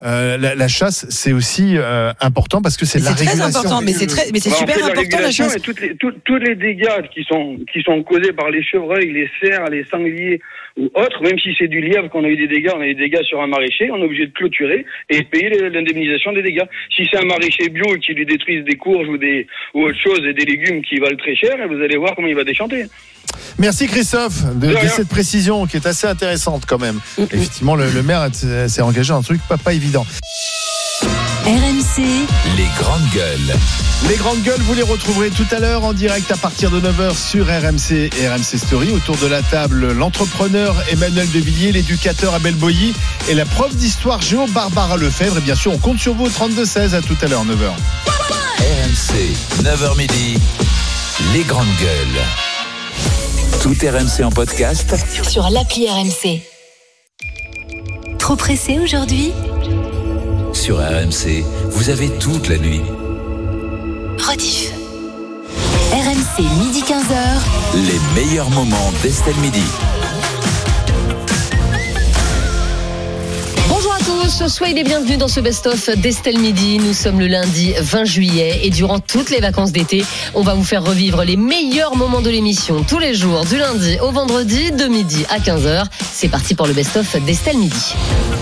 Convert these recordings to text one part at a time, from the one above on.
la chasse, c'est aussi important parce que c'est de la régulation. C'est très important, mais c'est super important la chasse. Tous les dégâts qui sont causés par les chevreuils, les cerfs, les sangliers ou autres, même si c'est du lièvre qu'on a eu des dégâts sur un maraîcher, on est obligé de clôturer et de payer l'indemnisation des dégâts. Si c'est un maraîcher bio qui lui détruise des courges ou autre chose et des légumes qui valent très cher, vous allez voir comment il va déchanter. Merci Christophe de cette précision qui est assez intéressante quand même. Effectivement, le maire s'est engagé dans un truc pas évident. RMC, les grandes gueules. Les grandes gueules, vous les retrouverez tout à l'heure en direct à partir de 9h sur RMC et RMC Story. Autour de la table, l'entrepreneur Emmanuel Devilliers, l'éducateur Abel Boilly et la prof d'histoire géo Barbara Lefebvre. Et bien sûr, on compte sur vous au 32-16. À tout à l'heure, 9h. RMC, 9h midi, les grandes gueules. Tout RMC en podcast sur l'appli RMC. Trop pressé aujourd'hui ? Sur RMC, vous avez toute la nuit. Rediff. RMC, midi 15h. Les meilleurs moments d'Estelle Midi. Bonjour à tous, soyez les bienvenus dans ce best-of d'Estelle Midi. Nous sommes le lundi 20 juillet et durant toutes les vacances d'été, on va vous faire revivre les meilleurs moments de l'émission tous les jours, du lundi au vendredi, de midi à 15h. C'est parti pour le best-of d'Estelle Midi.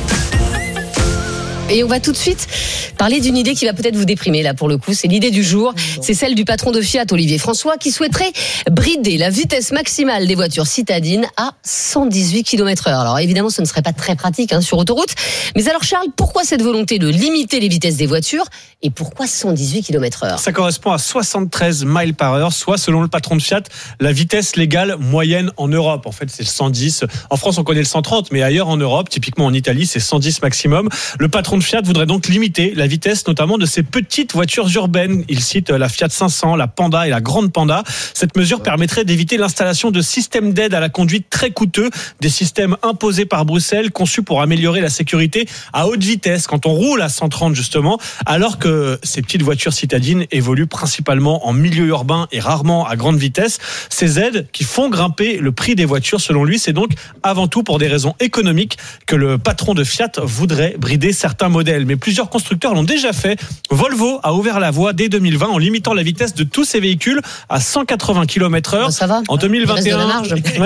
Et on va tout de suite parler d'une idée qui va peut-être vous déprimer là pour le coup. C'est l'idée du jour. C'est celle du patron de Fiat, Olivier François, qui souhaiterait brider la vitesse maximale des voitures citadines à 118 km/h. Alors évidemment, ce ne serait pas très pratique sur autoroute. Mais alors Charles, pourquoi cette volonté de limiter les vitesses des voitures et pourquoi 118 km/h ? Ça correspond à 73 miles par heure, soit selon le patron de Fiat, la vitesse légale moyenne en Europe. En fait, c'est 110. En France, on connaît le 130, mais ailleurs en Europe, typiquement en Italie, c'est 110 maximum. Le patron Fiat voudrait donc limiter la vitesse notamment de ces petites voitures urbaines. Il cite la Fiat 500, la Panda et la Grande Panda. Cette mesure permettrait d'éviter l'installation de systèmes d'aide à la conduite très coûteux, des systèmes imposés par Bruxelles, conçus pour améliorer la sécurité à haute vitesse quand on roule à 130 justement, alors que ces petites voitures citadines évoluent principalement en milieu urbain et rarement à grande vitesse. Ces aides qui font grimper le prix des voitures, selon lui, c'est donc avant tout pour des raisons économiques que le patron de Fiat voudrait brider certains modèles. Mais plusieurs constructeurs l'ont déjà fait. Volvo a ouvert la voie dès 2020 en limitant la vitesse de tous ses véhicules à 180 km/h. Ça va. En 2021,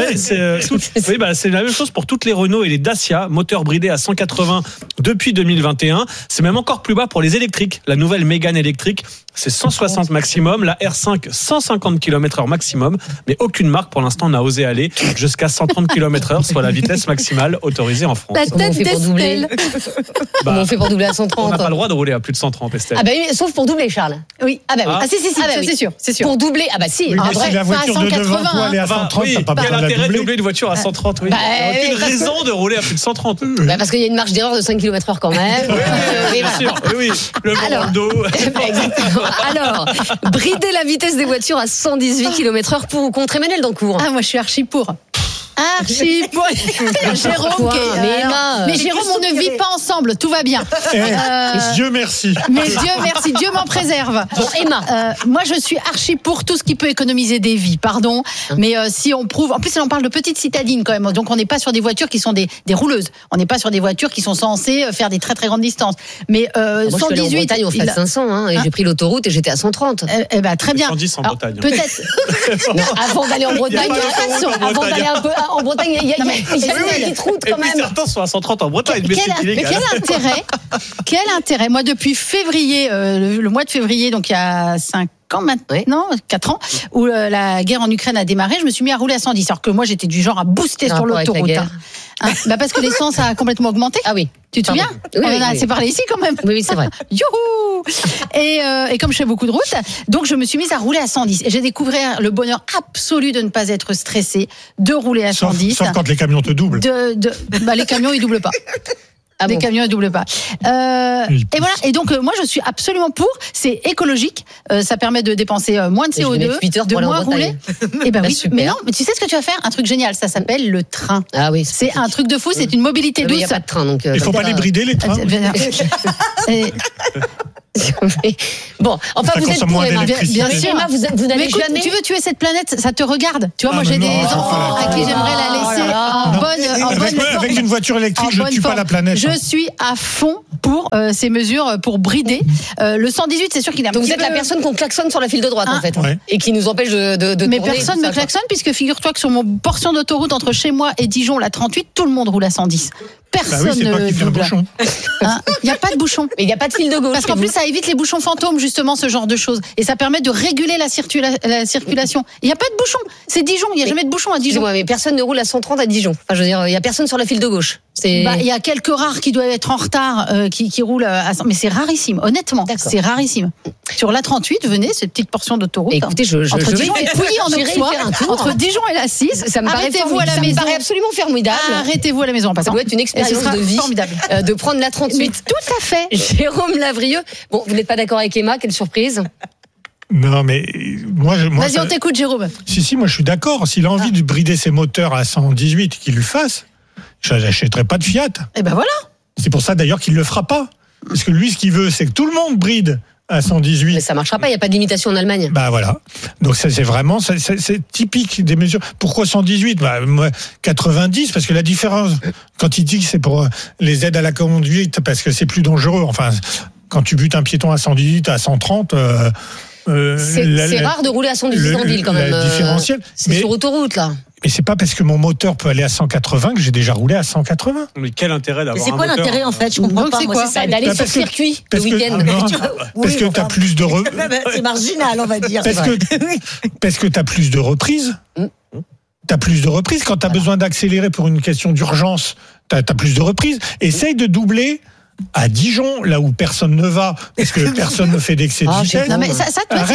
c'est la même chose pour toutes les Renault et les Dacia, moteurs bridés à 180 depuis 2021. C'est même encore plus bas pour les électriques. La nouvelle Mégane électrique, c'est 160 maximum, la R5 150 km/h maximum, mais aucune marque pour l'instant n'a osé aller jusqu'à 130 km/h, soit la vitesse maximale autorisée en France. Comment on fait pour doubler Comment on fait pour doubler à 130 ? On n'a pas le droit de rouler à plus de 130, Estelle. Ah bah oui, sauf pour doubler, Charles. Oui. Ah bah oui. Ah si, Ah bah oui. c'est sûr. Pour doubler, ah bah si. Oui, mais si la voiture de devant doit aller à 130, t'as pas quel besoin de intérêt la de doubler. doubler une voiture à 130 oui. Bah, Il n'y a aucune raison de rouler à plus de 130. Bah parce qu'il y a une marge d'erreur de 5 km/h quand même. Oui, bien sûr. Oui. Le vent dans le dos. Exactement. Alors, brider la vitesse des voitures à 118 km/h pour ou contre Emmanuel Dancourt ? Ah, moi je suis archi pour. Jérôme, mais Jérôme, on ne vit pas ensemble, tout va bien. Dieu merci. Mais Dieu merci, Dieu m'en préserve. Bon, Emma. Moi, je suis archi pour tout ce qui peut économiser des vies, pardon. Mais si on prouve, en plus, on parle de petites citadines quand même. Donc, on n'est pas sur des voitures qui sont des rouleuses. On n'est pas sur des voitures qui sont censées faire des très très grandes distances. Mais moi, 118. Je suis allée en Bretagne, on fait 500, et j'ai pris l'autoroute et j'étais à 130. Très bien. 110 en Bretagne. Peut-être. Non, avant d'aller en Bretagne, avant d'aller un peu en Bretagne, il y a une petite route quand même. Et puis certains sont à 130 en Bretagne, mais c'est illégal. Quel intérêt. Moi, depuis février, le mois de février, donc il y a 5 ans maintenant, 4 ans, où la guerre en Ukraine a démarré, je me suis mis à rouler à 110. Alors que moi, j'étais du genre à booster sur l'autoroute. Parce que l'essence a complètement augmenté. Ah oui. Tu te souviens ? Oui, On en a assez parlé ici quand même. Oui, c'est vrai. Youhou ! Et comme je fais beaucoup de routes, donc je me suis mise à rouler à 110. Et j'ai découvert le bonheur absolu de ne pas être stressé, de rouler à 110. Sauf quand les camions te doublent. Les camions, ils doublent pas. Les camions ne doublent pas. Et voilà. Et donc moi je suis absolument pour. C'est écologique. Ça permet de dépenser moins de CO2, de moins rouler. Et ben oui. Mais non. Mais tu sais ce que tu vas faire ? Un truc génial. Ça s'appelle le train. Ah oui. C'est un truc de fou. C'est une mobilité douce. Il n'y a pas de train donc. Il faut pas les brider les trains. Bon, enfin vous êtes pour Emma. Bien sûr, Emma, vous n'allez jamais. Tu veux tuer cette planète ? Ça te regarde. Tu vois, moi j'ai des enfants à qui j'aimerais la laisser en Avec une voiture électrique, je ne tue pas la planète. Je suis à fond pour ces mesures pour brider. Le 118, c'est sûr qu'il est un Donc petit vous êtes la personne qu'on klaxonne sur la file de droite, en fait, et qui nous empêche de Mais tourner. personne ne klaxonne, puisque figure-toi que sur mon portion d'autoroute entre chez moi et Dijon, la 38, tout le monde roule à 110. Personne ne double. Il n'y a pas de bouchon. Mais il n'y a pas de fil de gauche. Parce qu'en plus, ça évite les bouchons fantômes, justement, ce genre de choses. Et ça permet de réguler la circulation. Il n'y a pas de bouchon. C'est Dijon. Il n'y a jamais de bouchon à Dijon. Mais personne ne roule à 130 à Dijon. Enfin, je veux dire, il n'y a personne sur la file de gauche. Il y a quelques rares qui doivent être en retard, qui roulent à 100. Mais c'est rarissime. Honnêtement, c'est rarissime. Sur la 38, venez, cette petite portion d'autoroute. Écoutez, entre Dijon et Pouilly en Auxois, entre Dijon et la 6. Ça me paraît absolument formidable. Arrêtez-vous à la maison en passant. Ça doit être une expérience de vie. Formidable. De prendre la 38. Mais tout à fait. Jérôme Lavrieux. Bon, vous n'êtes pas d'accord avec Emma, quelle surprise. Non, mais moi vas-y, on t'écoute, Jérôme. Si, moi je suis d'accord. S'il a envie de brider ses moteurs à 118, qu'il le fasse. Je n'achèterai pas de Fiat. Et ben voilà. C'est pour ça d'ailleurs qu'il le fera pas. Parce que lui, ce qu'il veut, c'est que tout le monde bride à 118. Mais ça marchera pas, il n'y a pas de limitation en Allemagne. Bah voilà. Donc ça, c'est vraiment, c'est typique des mesures. Pourquoi 118 ? Moi, 90, parce que la différence, quand il dit que c'est pour les aides à la conduite, parce que c'est plus dangereux. Enfin, quand tu butes un piéton à 118, à 130... c'est rare de rouler à 118 en ville quand même. Différentiel. C'est sur autoroute là. Mais c'est pas parce que mon moteur peut aller à 180 que j'ai déjà roulé à 180. Mais quel intérêt d'avoir un moteur ? C'est quoi l'intérêt en fait ? Je comprends pas. C'est quoi ? C'est d'aller sur circuit le week-end. Parce que t'as plus de c'est marginal, on va dire. Parce que t'as plus de reprises. T'as plus de reprises. Quand t'as besoin d'accélérer pour une question d'urgence, t'as plus de reprises. Essaye de doubler à Dijon, là où personne ne va, parce que personne ne fait d'excès de vitesse. Non, mais ça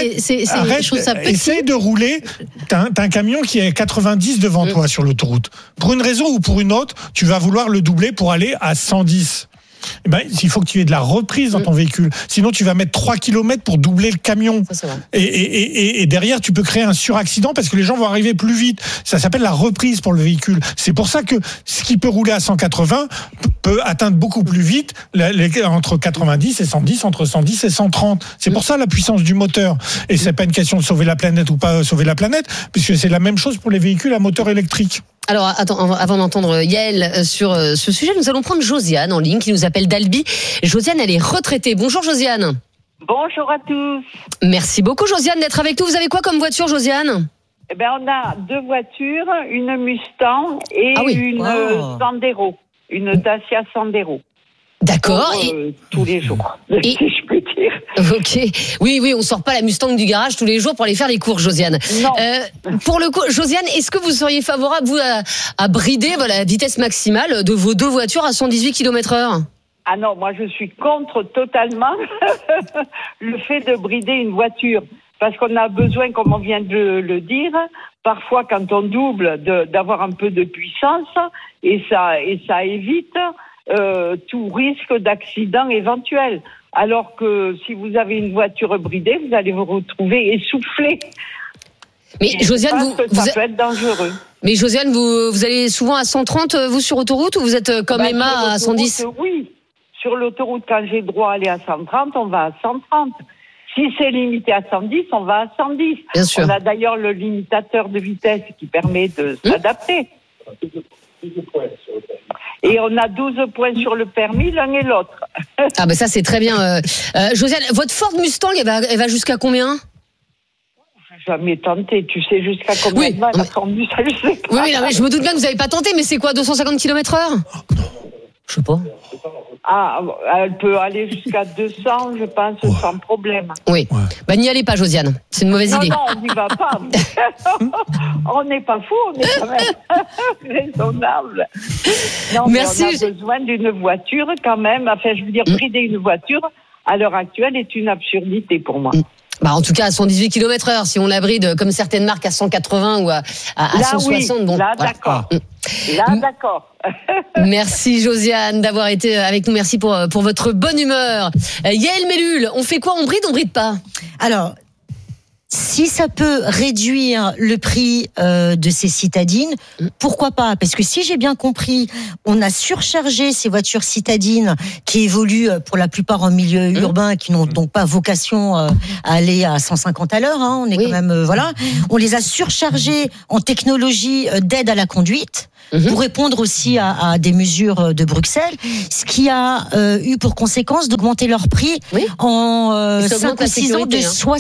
je trouve ça petit. Essaye de rouler. T'as un camion qui est à 90 devant toi sur l'autoroute. Pour une raison ou pour une autre, tu vas vouloir le doubler pour aller à 110. Eh ben, il faut que tu aies de la reprise dans ton véhicule. Sinon, tu vas mettre 3 km pour doubler le camion. Ça, c'est vrai. Et derrière, tu peux créer un suraccident parce que les gens vont arriver plus vite. Ça s'appelle la reprise pour le véhicule. C'est pour ça que ce qui peut rouler à 180 peut atteindre beaucoup plus vite entre 90 et 110, entre 110 et 130. C'est pour ça la puissance du moteur. Et c'est pas une question de sauver la planète ou pas sauver la planète, puisque c'est la même chose pour les véhicules à moteur électrique. Alors, attends, avant d'entendre Yael sur ce sujet, nous allons prendre Josiane en ligne qui nous appelle d'Albi. Josiane, elle est retraitée. Bonjour Josiane. Bonjour à tous. Merci beaucoup Josiane d'être avec nous. Vous avez quoi comme voiture Josiane ? Eh ben, on a 2 voitures, une Mustang et une Sandero, une Dacia Sandero. D'accord. Tous les jours, si je peux dire. Ok. Oui, on sort pas la Mustang du garage tous les jours pour aller faire les courses, Josiane. Non. Pour le coup, Josiane, est-ce que vous seriez favorable, vous, à brider la vitesse maximale de vos 2 voitures à 118 km/h ? Ah non, moi je suis contre totalement le fait de brider une voiture. Parce qu'on a besoin, comme on vient de le dire, parfois quand on double, d'avoir un peu de puissance et ça évite tout risque d'accident éventuel. Alors que si vous avez une voiture bridée, vous allez vous retrouver essoufflé. Mais Josiane, ça peut être dangereux. Mais Josiane, vous allez souvent à 130 vous sur autoroute ou vous êtes comme Emma à 110 ? Oui, sur l'autoroute quand j'ai droit à aller à 130, on va à 130. Si c'est limité à 110, on va à 110. Bien sûr. On a d'ailleurs le limitateur de vitesse qui permet de s'adapter. Et on a 12 points sur le permis, l'un et l'autre. Ah ben ça c'est très bien. Josiane, votre Ford Mustang, elle va jusqu'à combien ? J'ai jamais tenté. Tu sais jusqu'à combien de la Ford Mustang, je sais pas. Oui, non, mais je me doute bien que vous n'avez pas tenté, mais c'est quoi, 250 km/h ? Je sais pas. Ah, elle peut aller jusqu'à 200, je pense, sans problème. Oui. Ouais. Bah, n'y allez pas, Josiane. C'est une mauvaise idée. Non, on n'y va pas. On n'est pas fou, on est quand même raisonnable. Non, merci. Mais on a besoin d'une voiture quand même. Enfin, je veux dire, brider une voiture, à l'heure actuelle, est une absurdité pour moi. Bah, en tout cas, à 118 km/h, si on la bride comme certaines marques à 180 ou à 160, bon. Là, voilà. D'accord. Là, d'accord. Merci Josiane d'avoir été avec nous. Merci pour votre bonne humeur. Yael Mellul, on fait quoi ? On bride pas ? Alors, si ça peut réduire le prix de ces citadines, pourquoi pas ? Parce que si j'ai bien compris, on a surchargé ces voitures citadines qui évoluent pour la plupart en milieu urbain, qui n'ont donc pas vocation à aller à 150 à l'heure. Hein. On est quand même voilà. On les a surchargées en technologie d'aide à la conduite. pour répondre aussi à des mesures de Bruxelles, ce qui a eu pour conséquence d'augmenter leur prix en 5 ou 6 ans de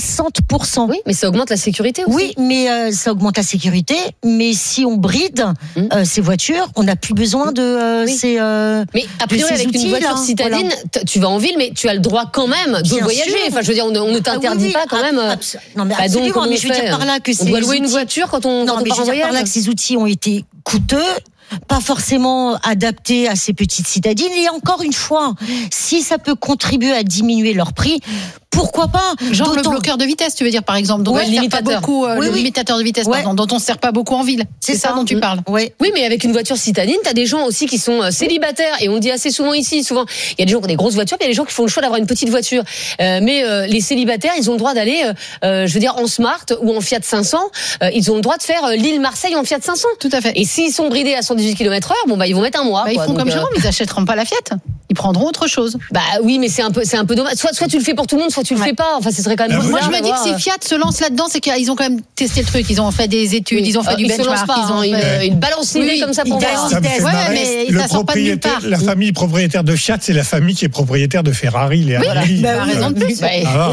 60%. Oui, mais ça augmente la sécurité aussi. Oui, mais ça augmente la sécurité. Mais si on bride ces voitures, on n'a plus besoin de ces mais a priori, avec une voiture citadine, tu vas en ville, mais tu as le droit quand même de voyager. Enfin, je veux dire, on ne t'interdit pas quand même. Non, mais absolument. Donc, mais je veux dire par là que on doit louer une voiture quand on part en voyage. Je veux dire par là que ces outils ont été coûteux, pas forcément adaptés à ces petites citadines. Et encore une fois, si ça peut contribuer à diminuer leur prix, pourquoi pas? Genre le bloqueur de vitesse, tu veux dire, par exemple, dont on ne sert pas beaucoup, le limitateur de vitesse, pardon, dont on ne sert pas beaucoup en ville. C'est ça dont tu parles. Oui, mais avec une voiture citadine, tu as des gens aussi qui sont célibataires, et on le dit assez souvent ici, il y a des gens qui ont des grosses voitures, puis il y a des gens qui font le choix d'avoir une petite voiture. Mais les célibataires, ils ont le droit d'aller, je veux dire, en Smart ou en Fiat 500, ils ont le droit de faire Lille-Marseille en Fiat 500. Tout à fait. Et s'ils sont bridés à 118 km/h, ils vont mettre un mois. Ils font comme Jérôme, ils n'achèteront pas la Fiat. Ils prendront autre chose. Bah oui, mais c'est un peu dommage. Soit tu le fais pour tout le monde, soit tu le fais pas. Enfin, ce serait quand même. Moi, je me dis que si Fiat se lance là-dedans, c'est qu'ils ont quand même testé le truc. Ils ont fait des études, ils ont fait du benchmark. Ils balancent l'idée comme ça pour voir. Mais ça sort pas de nulle part. La famille propriétaire de Fiat, c'est la famille qui est propriétaire de Ferrari. Les Rallye. Raison de plus.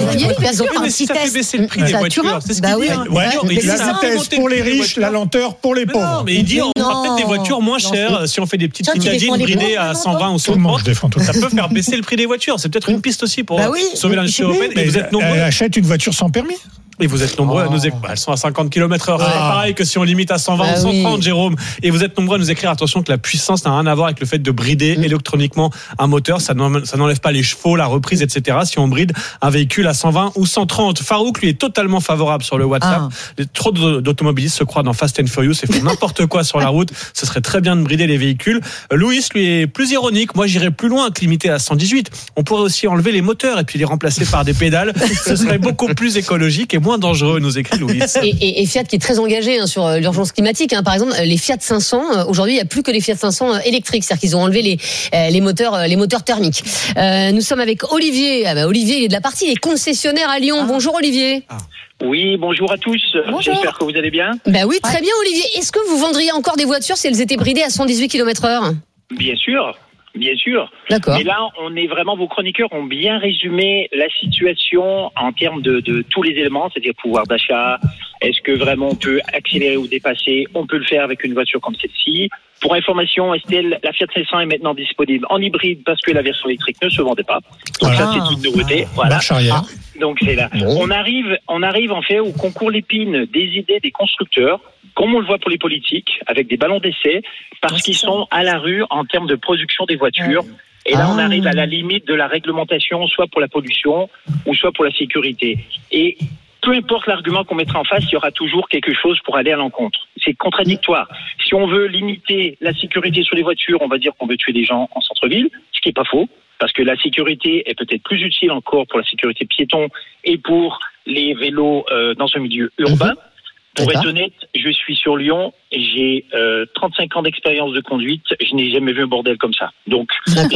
Mais si ça fait baisser le prix des voitures, c'est ce qu'il dit. La vitesse pour les riches, la lenteur pour les pauvres. Non, mais il dit on fera peut-être des voitures moins chères si on fait des petites citadines bridées à 120 ou 130. Ça peut faire baisser le prix des voitures. C'est peut-être une piste aussi pour sauver l'industrie européenne. Et vous êtes nombreux. Elle achète une voiture sans permis. Et vous êtes nombreux à nous écrire. Elles sont à 50 km/h. C'est pareil que si on limite à 120 ou 130, Jérôme. Et vous êtes nombreux à nous écrire. Attention que la puissance n'a rien à voir avec le fait de brider électroniquement un moteur. Ça n'enlève pas les chevaux, la reprise, etc. Si on bride un véhicule à 120 ou 130. Farouk, lui, est totalement favorable sur le WhatsApp. Trop d'automobilistes se croient dans Fast and Furious et font n'importe quoi sur la route. Ce serait très bien de brider les véhicules. Louis, lui, est plus ironique. Moi, j'irais plus loin que limiter à 118. On pourrait aussi enlever les moteurs et puis les remplacer par des pédales. Ce serait beaucoup plus écologique et moins dangereux, nous écrit Louis. Et Fiat qui est très engagé sur l'urgence climatique. Par exemple, les Fiat 500, aujourd'hui, il n'y a plus que les Fiat 500 électriques. C'est-à-dire qu'ils ont enlevé les moteurs thermiques. Nous sommes avec Olivier. Olivier, il est de la partie des concessionnaires à Lyon. Bonjour Olivier. Oui, bonjour à tous. Bonjour. J'espère que vous allez bien. Oui, très bien Olivier. Est-ce que vous vendriez encore des voitures si elles étaient bridées à 118 km/h? Bien sûr. D'accord. Mais là, vos chroniqueurs ont bien résumé la situation en termes de tous les éléments, c'est-à-dire pouvoir d'achat. Est-ce que vraiment on peut accélérer ou dépasser? On peut le faire avec une voiture comme celle-ci. Pour information, Estelle, la Fiat 500 est maintenant disponible en hybride parce que la version électrique ne se vendait pas. Donc ça, c'est une nouveauté. Voilà. Marche arrière. Donc c'est là. On arrive en fait au concours l'épine des idées des constructeurs, comme on le voit pour les politiques, avec des ballons d'essai, parce qu'ils sont à la rue en termes de production des voitures. Et là, on arrive à la limite de la réglementation, soit pour la pollution, ou soit pour la sécurité. Et peu importe l'argument qu'on mettra en face, il y aura toujours quelque chose pour aller à l'encontre. C'est contradictoire. Si on veut limiter la sécurité sur les voitures, on va dire qu'on veut tuer des gens en centre-ville, ce qui n'est pas faux, parce que la sécurité est peut-être plus utile encore pour la sécurité piéton et pour les vélos dans un milieu urbain. Pour être honnête, je suis sur Lyon et j'ai 35 ans d'expérience de conduite. Je n'ai jamais vu un bordel comme ça. Donc,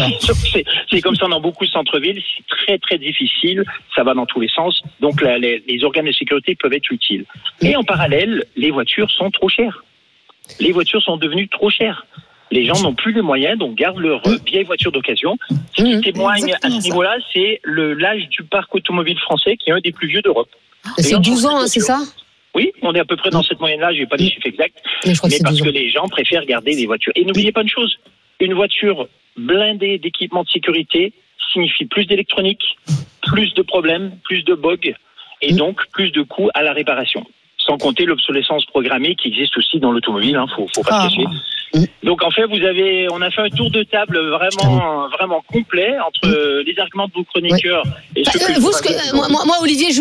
c'est comme ça dans beaucoup de centres-villes. C'est très, très difficile. Ça va dans tous les sens. Donc, les organes de sécurité peuvent être utiles. Et en parallèle, les voitures sont trop chères. Les voitures sont devenues trop chères. Les gens n'ont plus les moyens, donc gardent leur vieille voiture d'occasion. Ce qui témoigne à ce niveau-là, c'est l'âge du parc automobile français qui est un des plus vieux d'Europe. C'est 12 ans, c'est ça ? Oui, on est à peu près dans cette moyenne-là, je n'ai pas les chiffres exacts, mais parce que les gens préfèrent garder des voitures. Et n'oubliez pas une chose, une voiture blindée d'équipements de sécurité signifie plus d'électronique, plus de problèmes, plus de bugs, et donc plus de coûts à la réparation. Sans compter l'obsolescence programmée qui existe aussi dans l'automobile, faut pas se cacher. Donc en fait, on a fait un tour de table vraiment complet entre les arguments de vos chroniqueurs et ce que moi Olivier,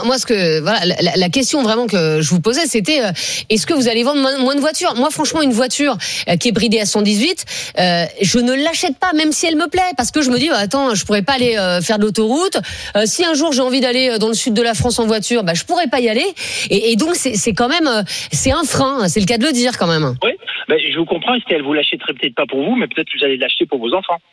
la question vraiment que je vous posais, c'était est-ce que vous allez vendre moins de voitures? Moi franchement, une voiture qui est bridée à 118, je ne l'achète pas même si elle me plaît, parce que je me dis attends, je pourrais pas aller faire de l'autoroute. Si un jour j'ai envie d'aller dans le sud de la France en voiture, je pourrais pas y aller. Et donc c'est quand même c'est un frein, c'est le cas de le dire quand même. Oui, je vous comprends, Estelle, vous l'achèterez peut-être pas pour vous, mais peut-être que vous allez l'acheter pour vos enfants.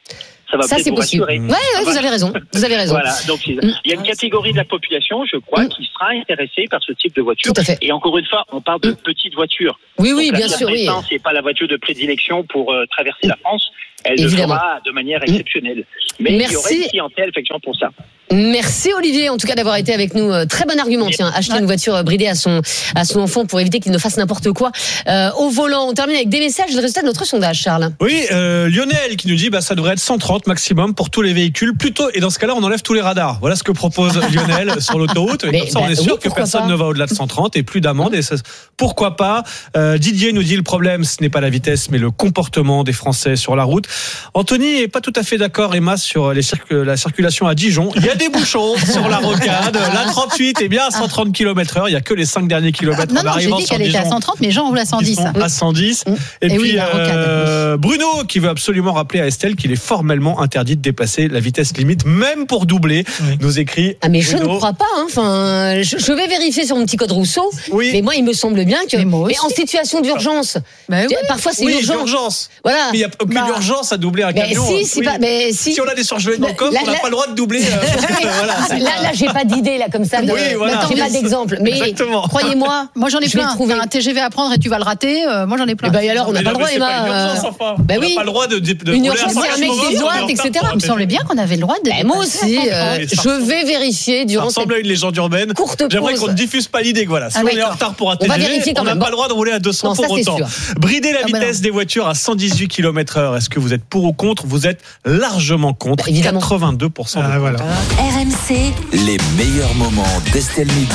ça va ça, peut-être vous rassurer. Ouais, vous avez raison. Vous avez raison. Voilà, donc il y a une catégorie de la population, je crois, qui sera intéressée par ce type de voiture. Tout à fait. Et encore une fois, on parle de petites voitures. Oui, donc, bien sûr, oui. C'est pas la voiture de prédilection pour traverser la France. Elle le fera de manière exceptionnelle. Mais il y aurait une clientèle, effectivement, pour ça. Merci Olivier, en tout cas d'avoir été avec nous. Très bon argument. Tiens, acheter une voiture bridée à son enfant pour éviter qu'il ne fasse n'importe quoi au volant. On termine avec des messages. Le résultat de notre sondage, Charles. Oui, Lionel qui nous dit ça devrait être 130 maximum pour tous les véhicules. Plutôt, et dans ce cas-là, on enlève tous les radars. Voilà ce que propose Lionel sur l'autoroute. Et comme ça, on est sûr que personne ne va au-delà de 130 et plus d'amende. Et ça, pourquoi pas. Didier nous dit le problème, ce n'est pas la vitesse, mais le comportement des Français sur la route. Anthony est pas tout à fait d'accord, Emma, sur la circulation à Dijon. Il y a des bouchons sur la rocade. La 38 est bien à 130 km/h. Il y a que les 5 derniers kilomètres. Non, j'ai dit qu'elle était à 130, mais les gens roulent à 110. À 110. Et puis, Bruno qui veut absolument rappeler à Estelle qu'il est formellement interdit de dépasser la vitesse limite, même pour doubler. Nous écrit. Ah, mais Bruno. je ne crois pas. Enfin, je vais vérifier sur mon petit code Rousseau. Oui. Mais moi, il me semble bien que. Mais en situation d'urgence. Parfois, c'est urgence. Voilà. Mais il n'y a aucune urgence à doubler un camion. Si on a des surgelés dans le coffre, on n'a pas le droit de doubler. Là, j'ai pas d'idée là comme ça. J'ai pas d'exemple. Mais croyez-moi, moi j'en ai plein. Tu as un TGV à prendre et tu vas le rater. Moi j'en ai plein. Et alors on n'a pas le droit, Emma. On n'a pas le droit de une urgence, c'est un mec qui doit, etc. Il me semblait bien qu'on avait le droit de. Moi aussi, je vais vérifier durant. Ça ressemble à une légende urbaine. J'aimerais qu'on ne diffuse pas l'idée que si on est en retard pour un TGV, on n'a pas le droit de rouler à 200 pour autant. Brider la vitesse des voitures à 118 km/h. Est-ce que vous êtes pour ou contre? Vous êtes largement contre. 82%. Voilà. RMC, les meilleurs moments d'Estelle Midi.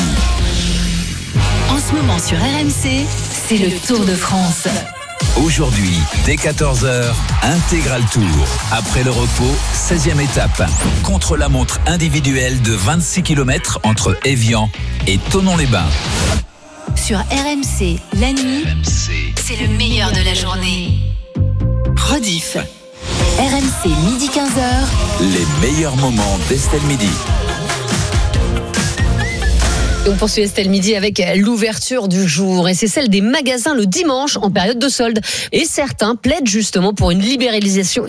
En ce moment sur RMC, c'est le Tour de France. Aujourd'hui, dès 14h, Intégral Tour. Après le repos, 16e étape. Contre-la-montre individuelle de 26 km entre Évian et Thonon-les-Bains. Sur RMC, la nuit, c'est le meilleur de la journée. Rediff. RMC, midi 15h. Les meilleurs moments d'Estelle Midi. On poursuit Estelle Midi avec l'ouverture du jour et c'est celle des magasins le dimanche en période de solde. Et certains plaident justement pour une libéralisation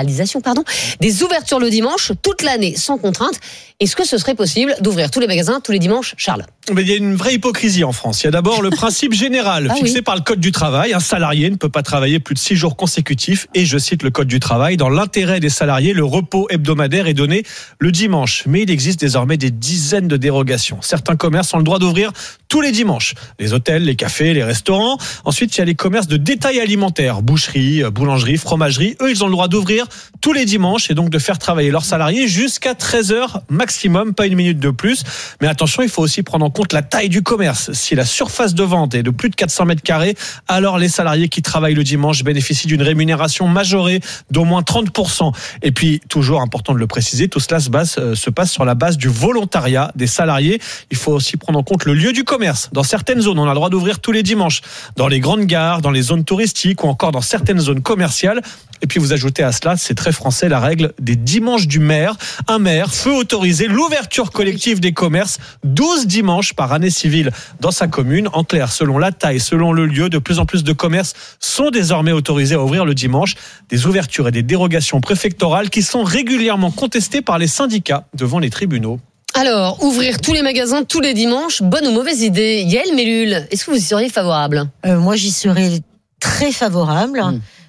des ouvertures le dimanche toute l'année sans contrainte. Est-ce que ce serait possible d'ouvrir tous les magasins tous les dimanches, Charles? Mais il y a une vraie hypocrisie en France. Il y a d'abord le principe général fixé par le Code du travail. Un salarié ne peut pas travailler plus de 6 jours consécutifs. Et je cite le Code du travail, dans l'intérêt des salariés, le repos hebdomadaire est donné le dimanche. Mais il existe désormais des dizaines de dérogations. Certains commerces ont le droit d'ouvrir tous les dimanches. Les hôtels, les cafés, les restaurants. Ensuite, il y a les commerces de détail alimentaire, boucherie, boulangerie, fromagerie. Eux, ils ont le droit d'ouvrir tous les dimanches et donc de faire travailler leurs salariés jusqu'à 13h maximum, pas une minute de plus. Mais attention, il faut aussi prendre en compte la taille du commerce. Si la surface de vente est de plus de 400 mètres carrés, alors les salariés qui travaillent le dimanche bénéficient d'une rémunération majorée d'au moins 30%. Et puis, toujours important de le préciser, tout cela se passe sur la base du volontariat des salariés. Il faut aussi prendre en compte le lieu du commerce. Dans certaines zones, on a le droit d'ouvrir tous les dimanches. Dans les grandes gares, dans les zones touristiques ou encore dans certaines zones commerciales. Et puis vous ajoutez à cela, c'est très français, la règle des dimanches du maire. Un maire peut autoriser l'ouverture collective des commerces 12 dimanches par année civile dans sa commune. En clair, selon la taille, selon le lieu, de plus en plus de commerces sont désormais autorisés à ouvrir le dimanche. Des ouvertures et des dérogations préfectorales qui sont régulièrement contestées par les syndicats devant les tribunaux. Alors, ouvrir tous les magasins tous les dimanches, bonne ou mauvaise idée? Yael Mellul, est-ce que vous y seriez favorable? Moi, j'y serais très favorable.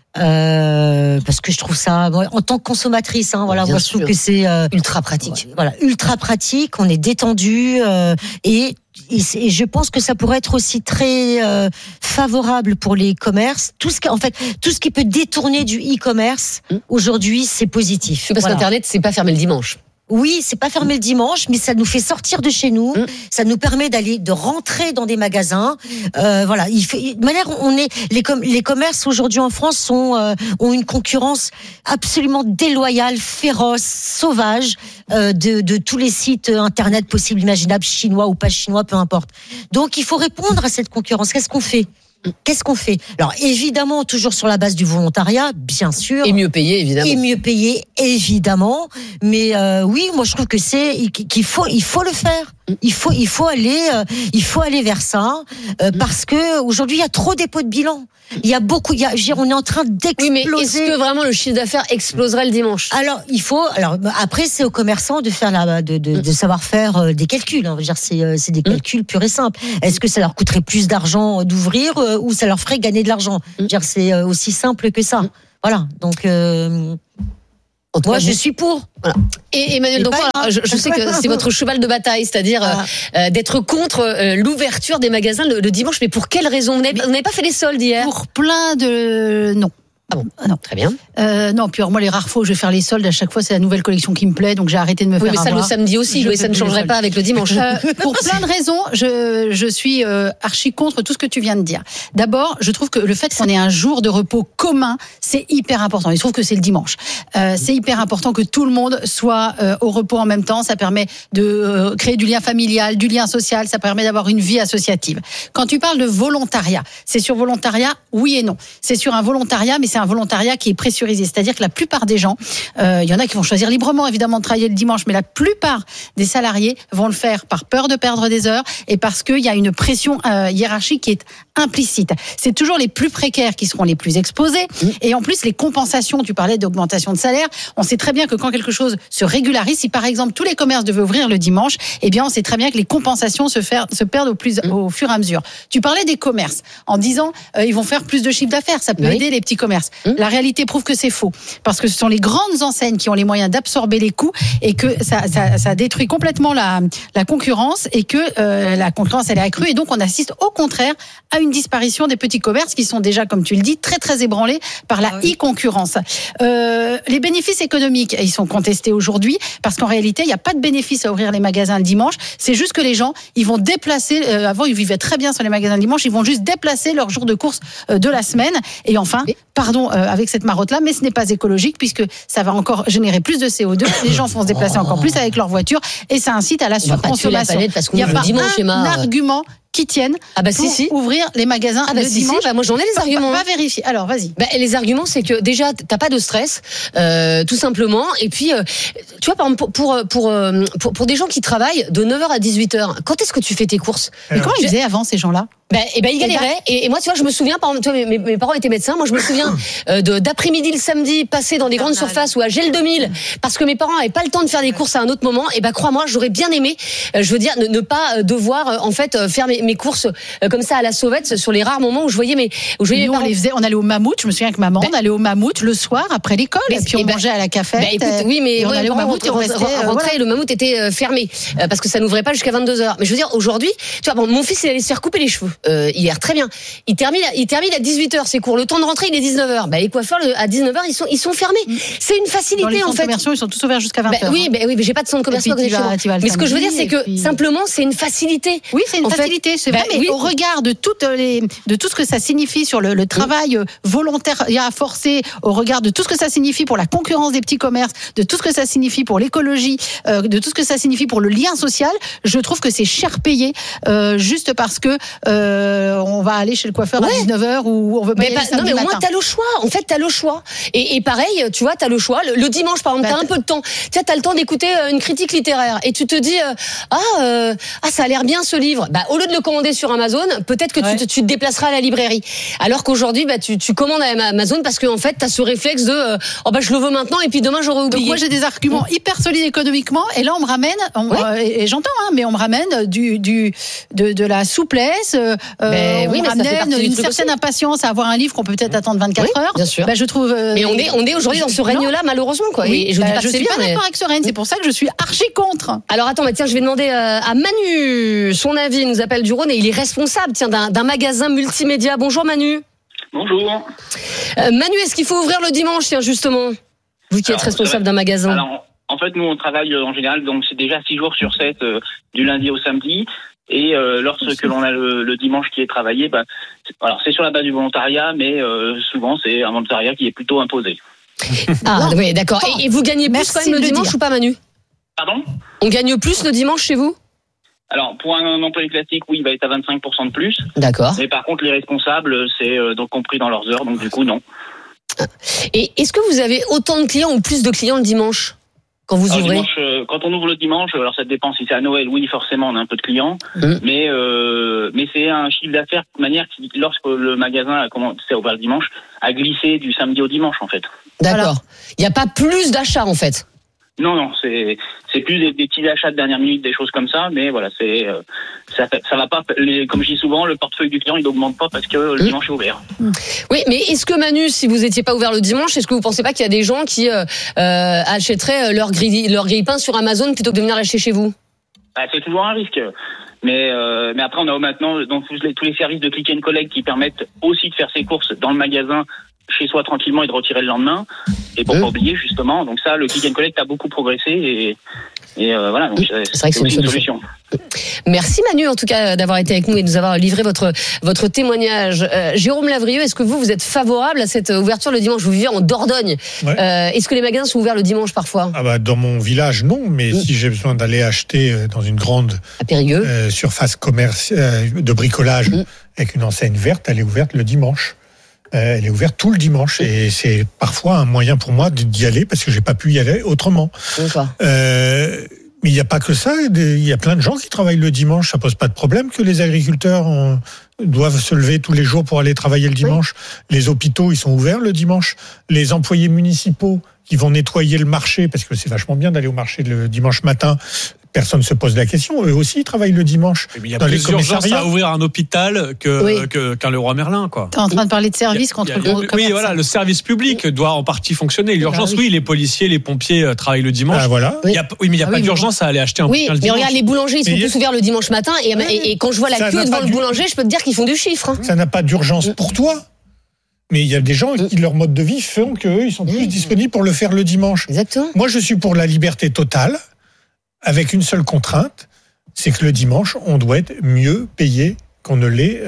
Parce que je trouve ça, en tant que consommatrice, moi je trouve que c'est ultra pratique. Voilà, ultra pratique. On est détendu et je pense que ça pourrait être aussi très favorable pour les commerces. Tout ce qui peut détourner du e-commerce aujourd'hui, c'est positif. Parce qu'Internet, c'est pas fermé le dimanche. Oui, c'est pas fermé le dimanche, mais ça nous fait sortir de chez nous. Ça nous permet de rentrer dans des magasins. De manière, les commerces aujourd'hui en France ont une concurrence absolument déloyale, féroce, sauvage de tous les sites internet possibles, imaginables, chinois ou pas chinois, peu importe. Donc, il faut répondre à cette concurrence. Qu'est-ce qu'on fait? Alors, évidemment, toujours sur la base du volontariat, bien sûr. Et mieux payé, évidemment. Mais oui, moi, je trouve que il faut le faire. Il faut aller vers ça parce que aujourd'hui il y a trop dépôts de bilan. Il y a beaucoup, on est en train d'exploser. Oui, mais est-ce que vraiment le chiffre d'affaires exploserait le dimanche ? Alors après c'est aux commerçants de faire de savoir faire des calculs. Hein. Je veux dire, c'est des calculs purs et simples. Est-ce que ça leur coûterait plus d'argent d'ouvrir ou ça leur ferait gagner de l'argent ? Je veux dire, c'est aussi simple que ça. Voilà. Donc moi, je suis pour. Voilà. Et Emmanuel, donc je sais que c'est votre cheval de bataille, c'est-à-dire d'être contre l'ouverture des magasins le dimanche. Mais pour quelle raison ? Vous n'avez pas fait les soldes hier ? Pour plein de... Non. Ah bon, non. Très bien. Non, puis alors moi les rares fois où je vais faire les soldes, à chaque fois c'est la nouvelle collection qui me plaît, donc j'ai arrêté de me faire avoir. Oui, mais ça le samedi aussi, ça ne changerait pas avec le dimanche. Pour plein de raisons, je suis archi contre tout ce que tu viens de dire. D'abord, je trouve que le fait qu'on ait un jour de repos commun, c'est hyper important. Je trouve que c'est le dimanche. C'est hyper important que tout le monde soit au repos en même temps. Ça permet de créer du lien familial, du lien social. Ça permet d'avoir une vie associative. Quand tu parles de volontariat, c'est sur volontariat, oui et non. C'est sur un volontariat, mais c'est un volontariat qui est pressurisé. C'est-à-dire que la plupart des gens, il y en a qui vont choisir librement, évidemment, de travailler le dimanche, mais la plupart des salariés vont le faire par peur de perdre des heures et parce qu'il y a une pression hiérarchique qui est implicite. C'est toujours les plus précaires qui seront les plus exposés. Et en plus, les compensations, tu parlais d'augmentation de salaire, on sait très bien que quand quelque chose se régularise, si par exemple tous les commerces devaient ouvrir le dimanche, eh bien on sait très bien que les compensations se perdent au fur et à mesure. Tu parlais des commerces en disant ils vont faire plus de chiffre d'affaires, ça peut aider les petits commerces. La réalité prouve que c'est faux, parce que ce sont les grandes enseignes qui ont les moyens d'absorber les coûts et que ça détruit complètement la concurrence et que la concurrence elle est accrue et donc on assiste au contraire à une disparition des petits commerces qui sont déjà, comme tu le dis, très très ébranlés par la e-concurrence. Les bénéfices économiques, ils sont contestés aujourd'hui parce qu'en réalité, il n'y a pas de bénéfice à ouvrir les magasins le dimanche. C'est juste que les gens, ils vont déplacer. Avant, ils vivaient très bien sur les magasins le dimanche. Ils vont juste déplacer leur jour de course de la semaine. Et enfin, pardon, avec cette marotte-là, mais ce n'est pas écologique puisque ça va encore générer plus de CO2. Les gens vont se déplacer encore plus avec leur voiture et ça incite à la surconsommation. Il n'y a pas un argument qui tiennent pour ouvrir les magasins le dimanche. Moi j'en ai les arguments. Va vérifier. Alors vas-y. Les arguments, c'est que déjà t'as pas de stress, tout simplement. Et puis tu vois, par exemple pour des gens qui travaillent de 9h à 18h, quand est-ce que tu fais tes courses ? Mais comment ils faisaient avant ces gens-là ? Ils galéraient. Et moi, tu vois, je me souviens, par exemple, tu vois, mes parents étaient médecins. Moi, je me souviens d'après-midi le samedi, passer dans des grandes surfaces ou à Gel 2000, parce que mes parents avaient pas le temps de faire des courses à un autre moment. Et crois-moi, j'aurais bien aimé, je veux dire, ne pas devoir en fait faire mes courses comme ça à la sauvette sur les rares moments où je voyais mes parents. On allait au Mammouth. Je me souviens que maman, on allait au Mammouth le soir après l'école, et puis on mangeait à la cafette. Écoute, oui, mais on allait au Mammouth et on restait. Le Mammouth était fermé parce que ça n'ouvrait pas jusqu'à 22h. Mais je veux dire, aujourd'hui, tu vois, mon fils il allait se faire couper les cheveux hier, très bien. Il termine à 18h, c'est court. Le temps de rentrer, il est 19h. Les coiffeurs à 19h, ils sont fermés. C'est une facilité en fait. Dans les centres commerciaux, ils sont tous ouverts jusqu'à 20h. Oui, mais j'ai pas de centre commercial. Mais ce que je veux dire, c'est que simplement, c'est une facilité. Oui, c'est une facilité, c'est vrai. Mais au regard de tout ce que ça signifie sur le travail volontaire à forcer, au regard de tout ce que ça signifie pour la concurrence des petits commerces, de tout ce que ça signifie pour l'écologie, de tout ce que ça signifie pour le lien social, je trouve que c'est cher payé juste parce que on va aller chez le coiffeur à 19h ou on veut pas y aller le samedi matin. Au moins t'as le choix. En fait, t'as le choix. Et pareil, tu vois, t'as le choix. Le dimanche, par exemple, t'as un peu de temps. Tu t'as le temps d'écouter une critique littéraire et tu te dis ça a l'air bien ce livre. Au lieu de le commander sur Amazon, peut-être que tu te déplaceras à la librairie. Alors qu'aujourd'hui, tu commandes à Amazon parce que en fait, t'as ce réflexe de je le veux maintenant et puis demain j'aurais oublié. Donc moi j'ai des arguments hyper solides économiquement et là on me ramène et j'entends mais on me ramène de la souplesse. On ramène une certaine impatience à avoir un livre qu'on peut peut-être attendre 24 heures. Bien sûr. Je trouve. Mais on est aujourd'hui dans ce règne-là, malheureusement, quoi. Oui, et je dis pas que c'est bien. Je suis pas d'accord avec ce règne. C'est pour ça que je suis archi contre. Alors attends, je vais demander à Manu son avis. Il nous appelle du Rhône et il est responsable, d'un magasin multimédia. Bonjour Manu. Bonjour. Manu, est-ce qu'il faut ouvrir le dimanche, justement, vous qui êtes responsable d'un magasin? Alors, en fait, nous on travaille en général, donc c'est déjà 6 jours sur 7 du lundi au samedi. Et lorsque l'on a le dimanche qui est travaillé, c'est sur la base du volontariat, mais souvent c'est un volontariat qui est plutôt imposé. Oui, d'accord. Et vous gagnez plus quand même le dimanche ou pas, Manu? Pardon? On gagne plus le dimanche chez vous? Alors, pour un employé classique, oui, il va être à 25% de plus. D'accord. Mais par contre, les responsables, c'est donc compris dans leurs heures, donc du coup, non. Et est-ce que vous avez autant de clients ou plus de clients le dimanche? quand vous ouvrez? Dimanche, quand on ouvre le dimanche, alors ça dépend si c'est à Noël, oui, forcément, on a un peu de clients, mais c'est un chiffre d'affaires de manière qui, lorsque le magasin a commencé à ouvrir le dimanche, a glissé du samedi au dimanche, en fait. D'accord. Il n'y a pas plus d'achats, en fait? Non, c'est plus des petits achats de dernière minute, des choses comme ça, mais voilà, ça va pas, comme je dis souvent, le portefeuille du client, il n'augmente pas parce que le dimanche est ouvert. Oui, mais est-ce que Manu, si vous n'étiez pas ouvert le dimanche, est-ce que vous pensez pas qu'il y a des gens qui achèteraient leur grille-pain sur Amazon plutôt que de venir l'acheter chez vous? C'est toujours un risque. Mais après, on a maintenant donc, tous les services de click and collect qui permettent aussi de faire ses courses dans le magasin chez soi tranquillement et de retirer le lendemain. Et pour pas oublier, justement. Donc ça, le click and collect a beaucoup progressé et voilà. Donc c'est vrai que c'est une solution. Merci Manu, en tout cas, d'avoir été avec nous et de nous avoir livré votre témoignage. Jérôme Lavrieux, est-ce que vous êtes favorable à cette ouverture le dimanche? Vous vivez en Dordogne. Ouais. Est-ce que les magasins sont ouverts le dimanche parfois? Dans mon village, non. Mais si j'ai besoin d'aller acheter dans une grande surface commerce de bricolage avec une enseigne verte, elle est ouverte le dimanche. Elle est ouverte tout le dimanche et c'est parfois un moyen pour moi d'y aller parce que j'ai pas pu y aller autrement. Mais il n'y a pas que ça. Il y a plein de gens qui travaillent le dimanche. Ça pose pas de problème que les agriculteurs doivent se lever tous les jours pour aller travailler le dimanche. Les hôpitaux, ils sont ouverts le dimanche. Les employés municipaux qui vont nettoyer le marché, parce que c'est vachement bien d'aller au marché le dimanche matin. Personne ne se pose la question. Eux aussi, ils travaillent le dimanche. Il y a plus d'urgence à ouvrir un hôpital qu'un Leroy Merlin, quoi. T'es en train de parler de service contre le commerce. Oui, voilà, le service public doit en partie fonctionner. L'urgence, oui, les policiers, les pompiers travaillent le dimanche. Voilà. Mais il n'y a pas d'urgence à aller acheter un bouquin le dimanche. Mais regarde, les boulangers, ils sont tous ouverts le dimanche matin. Et quand je vois la queue devant le boulanger, je peux te dire qu'ils font du chiffre. Ça n'a pas d'urgence pour toi. Mais il y a des gens qui, leur mode de vie font qu'eux, ils sont plus disponibles pour le faire le dimanche. Exactement. Moi, je suis pour la liberté totale, avec une seule contrainte, c'est que le dimanche, on doit être mieux payé qu'on ne l'est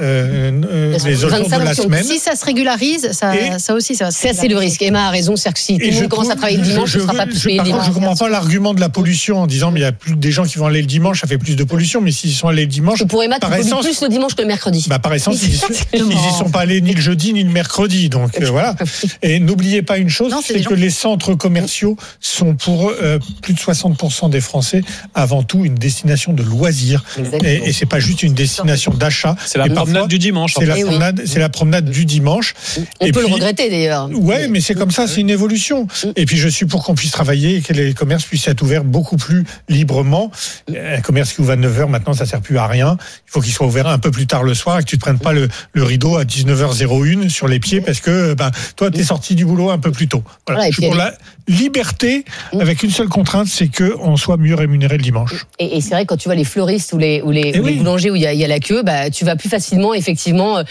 les autres jours de la semaine. Si ça se régularise, ça aussi, ça va se régulariser. C'est le risque. Emma a raison, c'est que si tout le monde commence à travailler le dimanche, on ne sera pas plus payé le dimanche. Je ne comprends pas l'argument de la pollution en disant mais il y a plus des gens qui vont aller le dimanche, ça fait plus de pollution, mais s'ils sont allés le dimanche... Pour Emma, tu pollues plus le dimanche que le mercredi. Par essence, ils n'y sont pas allés ni le jeudi ni le mercredi. Donc voilà. Et n'oubliez pas une chose, c'est que les centres commerciaux sont pour plus de 60% des Français avant tout une destination de loisirs. Et c'est pas juste une destination d'achat. C'est la promenade du dimanche. C'est la promenade du dimanche. On peut le regretter d'ailleurs. Ouais, mais c'est comme ça, c'est une évolution. Et puis je suis pour qu'on puisse travailler et que les commerces puissent être ouverts beaucoup plus librement. Un commerce qui ouvre à 9h, maintenant, ça sert plus à rien. Il faut qu'il soit ouvert un peu plus tard le soir et que tu te prennes pas le rideau à 19h01 sur les pieds parce que toi, t'es sorti du boulot un peu plus tôt. Voilà. Je suis pour la liberté avec une seule contrainte, c'est qu'on soit mieux rémunéré le dimanche. Et c'est vrai, quand tu vois les fleuristes ou les boulangers où il y a la queue, tu vas plus facilement effectivement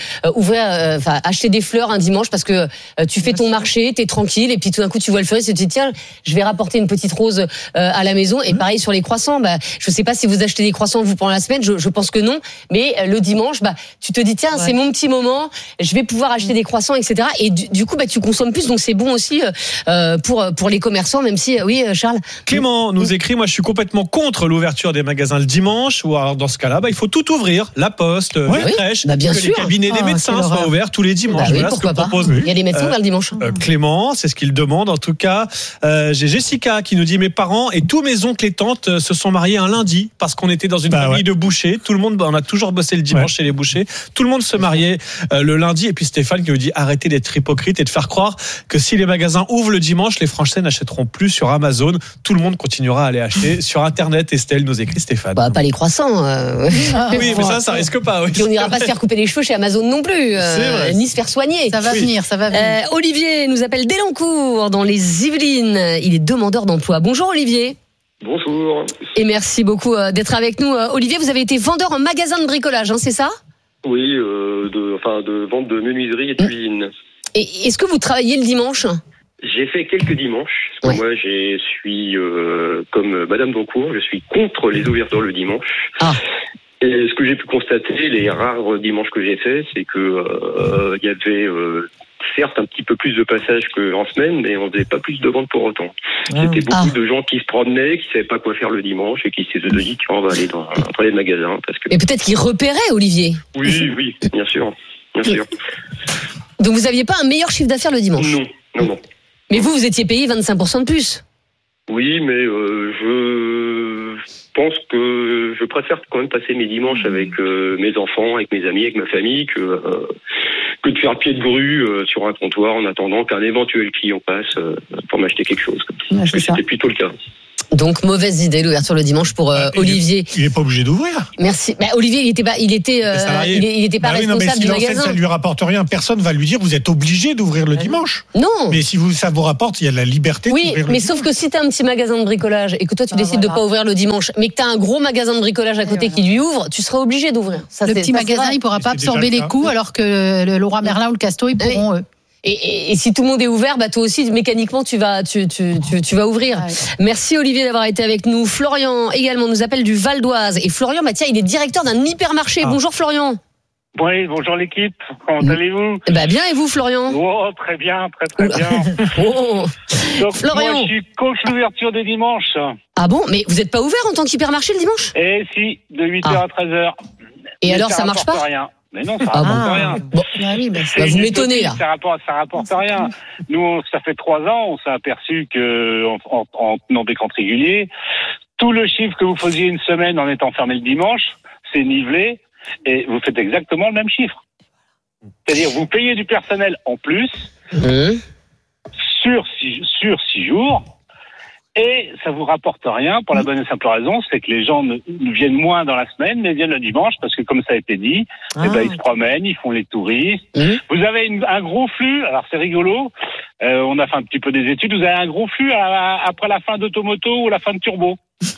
acheter des fleurs un dimanche parce que tu fais ton marché, t'es tranquille et puis tout d'un coup tu vois le fleuriste et tu te dis tiens, je vais rapporter une petite rose à la maison. Et pareil sur les croissants, je sais pas si vous achetez des croissants vous pendant la semaine, je pense que non, mais le dimanche tu te dis tiens, c'est mon petit moment, je vais pouvoir acheter des croissants, etc. Et du coup tu consommes plus, donc c'est bon aussi pour les commerçants, même si oui Charles. Clément nous écrit, moi je suis complètement contre l'ouverture des magasins le dimanche, ou alors dans ce cas-là il faut tout ouvrir, la poste, les crèches, bien que sûr. Les cabinets des médecins soient ouverts tous les dimanches. Voilà ce que propose. Il y a des médecins ouverts le dimanche. Clément, c'est ce qu'il demande en tout cas. J'ai Jessica qui nous dit mes parents et tous mes oncles et tantes se sont mariés un lundi parce qu'on était dans une famille de bouchers. Tout le monde, on a toujours bossé le dimanche chez les bouchers. Tout le monde se mariait le lundi. Et puis Stéphane qui nous dit arrêtez d'être hypocrite et de faire croire que si les magasins ouvrent le dimanche, les Français n'achèteront plus sur Amazon. Tout le monde continuera à aller acheter sur Internet. Estelle nous écrit Stéphane. Pas les croissants. Oui, mais ça risque pas. Oui. Puis on n'ira pas se faire couper les cheveux chez Amazon non plus, ni se faire soigner. Ça va venir. Olivier nous appelle d'Elancourt dans les Yvelines. Il est demandeur d'emploi. Bonjour Olivier. Bonjour. Et merci beaucoup d'être avec nous. Olivier, vous avez été vendeur en magasin de bricolage, c'est ça ? Oui, de vente de menuiserie et de cuisine. Et est-ce que vous travaillez le dimanche ? J'ai fait quelques dimanches. Parce que moi, je suis comme Madame Doncourt, je suis contre les ouvertures le dimanche. Et ce que j'ai pu constater, les rares dimanches que j'ai fait, c'est que il y avait certes un petit peu plus de passages qu'en semaine, mais on faisait pas plus de ventes pour autant. C'était beaucoup de gens qui se promenaient, qui savaient pas quoi faire le dimanche et qui se disaient tiens, on va aller dans les magasins parce que. Et peut-être qu'ils repéraient, Olivier. Oui, bien sûr. Donc vous aviez pas un meilleur chiffre d'affaires le dimanche ? Non. Mais vous étiez payé 25% de plus. Oui, mais je pense que je préfère quand même passer mes dimanches avec mes enfants, avec mes amis, avec ma famille, que de faire pied de grue sur un comptoir en attendant qu'un éventuel client passe pour m'acheter quelque chose. Parce que c'était plutôt le cas. Donc mauvaise idée l'ouverture le dimanche pour Olivier. Il est pas obligé d'ouvrir. Merci. Olivier, il était pas responsable du magasin. Ça lui rapporte rien. Personne va lui dire vous êtes obligé d'ouvrir le dimanche. Non. Mais si ça vous rapporte, il y a la liberté. Oui, d'ouvrir mais le sauf dimanche. que si t'as un petit magasin de bricolage et que toi tu décides de pas ouvrir le dimanche, mais que t'as un gros magasin de bricolage à côté qui lui ouvre, tu seras obligé d'ouvrir. Le petit magasin, il pourra pas absorber les coûts, alors que le Leroy Merlin ou le Casto, ils pourront eux. Et si tout le monde est ouvert, toi aussi mécaniquement tu vas ouvrir. Ouais. Merci Olivier d'avoir été avec nous. Florian également nous appelle du Val d'Oise et Florian il est directeur d'un hypermarché. Bonjour Florian. Oui, bonjour l'équipe. Comment allez-vous ? Bien et vous Florian ? Oh, très bien, très bien. Donc Florian, moi je suis contre l'ouverture des dimanches. Ah bon ? Mais vous n'êtes pas ouvert en tant qu'hypermarché le dimanche ? Eh si, de 8h à 13h. Et alors ça marche pas ? Rien. Mais non, ça rapporte rien. Bon. Vous m'étonnez là. Ça rapporte rien. Nous, ça fait 3 ans, on s'est aperçu que en tenant des comptes réguliers, tout le chiffre que vous faisiez une semaine en étant fermé le dimanche, c'est nivelé et vous faites exactement le même chiffre. C'est-à-dire, vous payez du personnel en plus sur 6 jours. Et ça vous rapporte rien pour la bonne et simple raison, c'est que les gens ne viennent moins dans la semaine, mais viennent le dimanche parce que comme ça a été dit, ils se promènent, ils font les touristes. Vous avez un gros flux, alors c'est rigolo, on a fait un petit peu des études, vous avez un gros flux après la fin d'Automoto ou la fin de Turbo.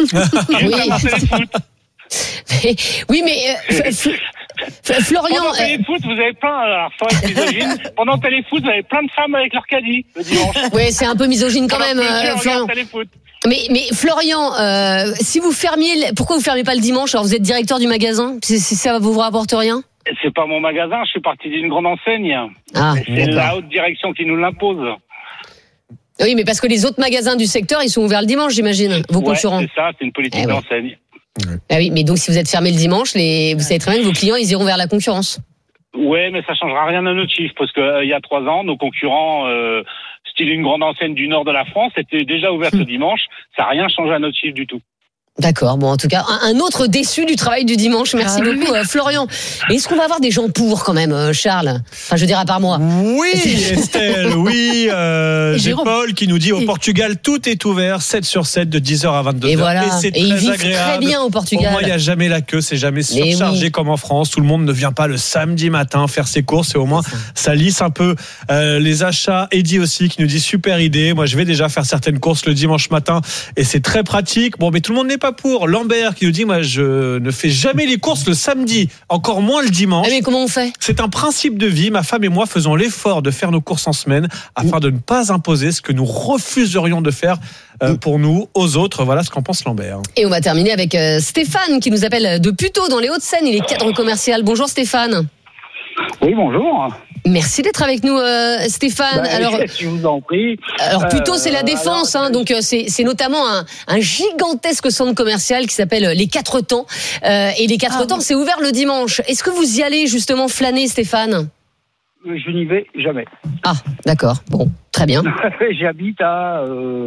Oui, mais Florian. Pendant Téléfoot, vous avez plein. Alors, sans être misogyne, pendant Téléfoot, vous avez plein de femmes avec leur caddie le dimanche. Oui, c'est un peu misogyne quand même, Florian. Mais Florian, si vous fermiez, pourquoi vous fermez pas le dimanche ? Alors vous êtes directeur du magasin, si ça vous rapporte rien ? C'est pas mon magasin, je suis parti d'une grande enseigne. C'est la haute direction qui nous l'impose. Oui, mais parce que les autres magasins du secteur, ils sont ouverts le dimanche, j'imagine, vos concurrents. C'est ça, c'est une politique d'enseigne. Ah oui, mais donc si vous êtes fermé le dimanche, vous savez très bien que vos clients, ils iront vers la concurrence. Ouais, mais ça changera rien à notre chiffre, parce que il y a 3 ans, nos concurrents, style une grande enseigne du nord de la France, étaient déjà ouverts ce dimanche. Ça n'a rien changé à notre chiffre du tout. D'accord, bon en tout cas un autre déçu du travail du dimanche. Merci beaucoup Florian. Est-ce qu'on va avoir des gens pour quand même, Charles ? Enfin je veux dire à part moi. Oui Estelle, oui. J'ai Paul qui nous dit au Portugal tout est ouvert 7/7 de 10h à 22h. Et voilà, et c'est ils vivent agréable. très bien au Portugal. Pour moi il n'y a jamais la queue, c'est jamais surchargé comme en France. Tout le monde ne vient pas le samedi matin faire ses courses et au moins ça lisse un peu les achats. Eddie aussi qui nous dit super idée. Moi je vais déjà faire certaines courses le dimanche matin et c'est très pratique. Bon mais tout le monde n'est pas pour. Lambert qui nous dit moi je ne fais jamais les courses le samedi, encore moins le dimanche. Mais comment on fait ? C'est un principe de vie. Ma femme et moi faisons l'effort de faire nos courses en semaine afin de ne pas imposer ce que nous refuserions de faire pour nous aux autres. Voilà ce qu'en pense Lambert. Et on va terminer avec Stéphane qui nous appelle de Puteaux dans les Hauts-de-Seine. Il est cadre commercial. Bonjour Stéphane. Oui, bonjour. Merci d'être avec nous, Stéphane. Alors, je vous en prie. Alors, plutôt c'est la Défense, donc c'est notamment un gigantesque centre commercial qui s'appelle les 4 Temps. Et les 4 Temps, c'est ouvert le dimanche. Est-ce que vous y allez justement flâner, Stéphane ? Je n'y vais jamais. Ah, d'accord. Bon, très bien. J'habite à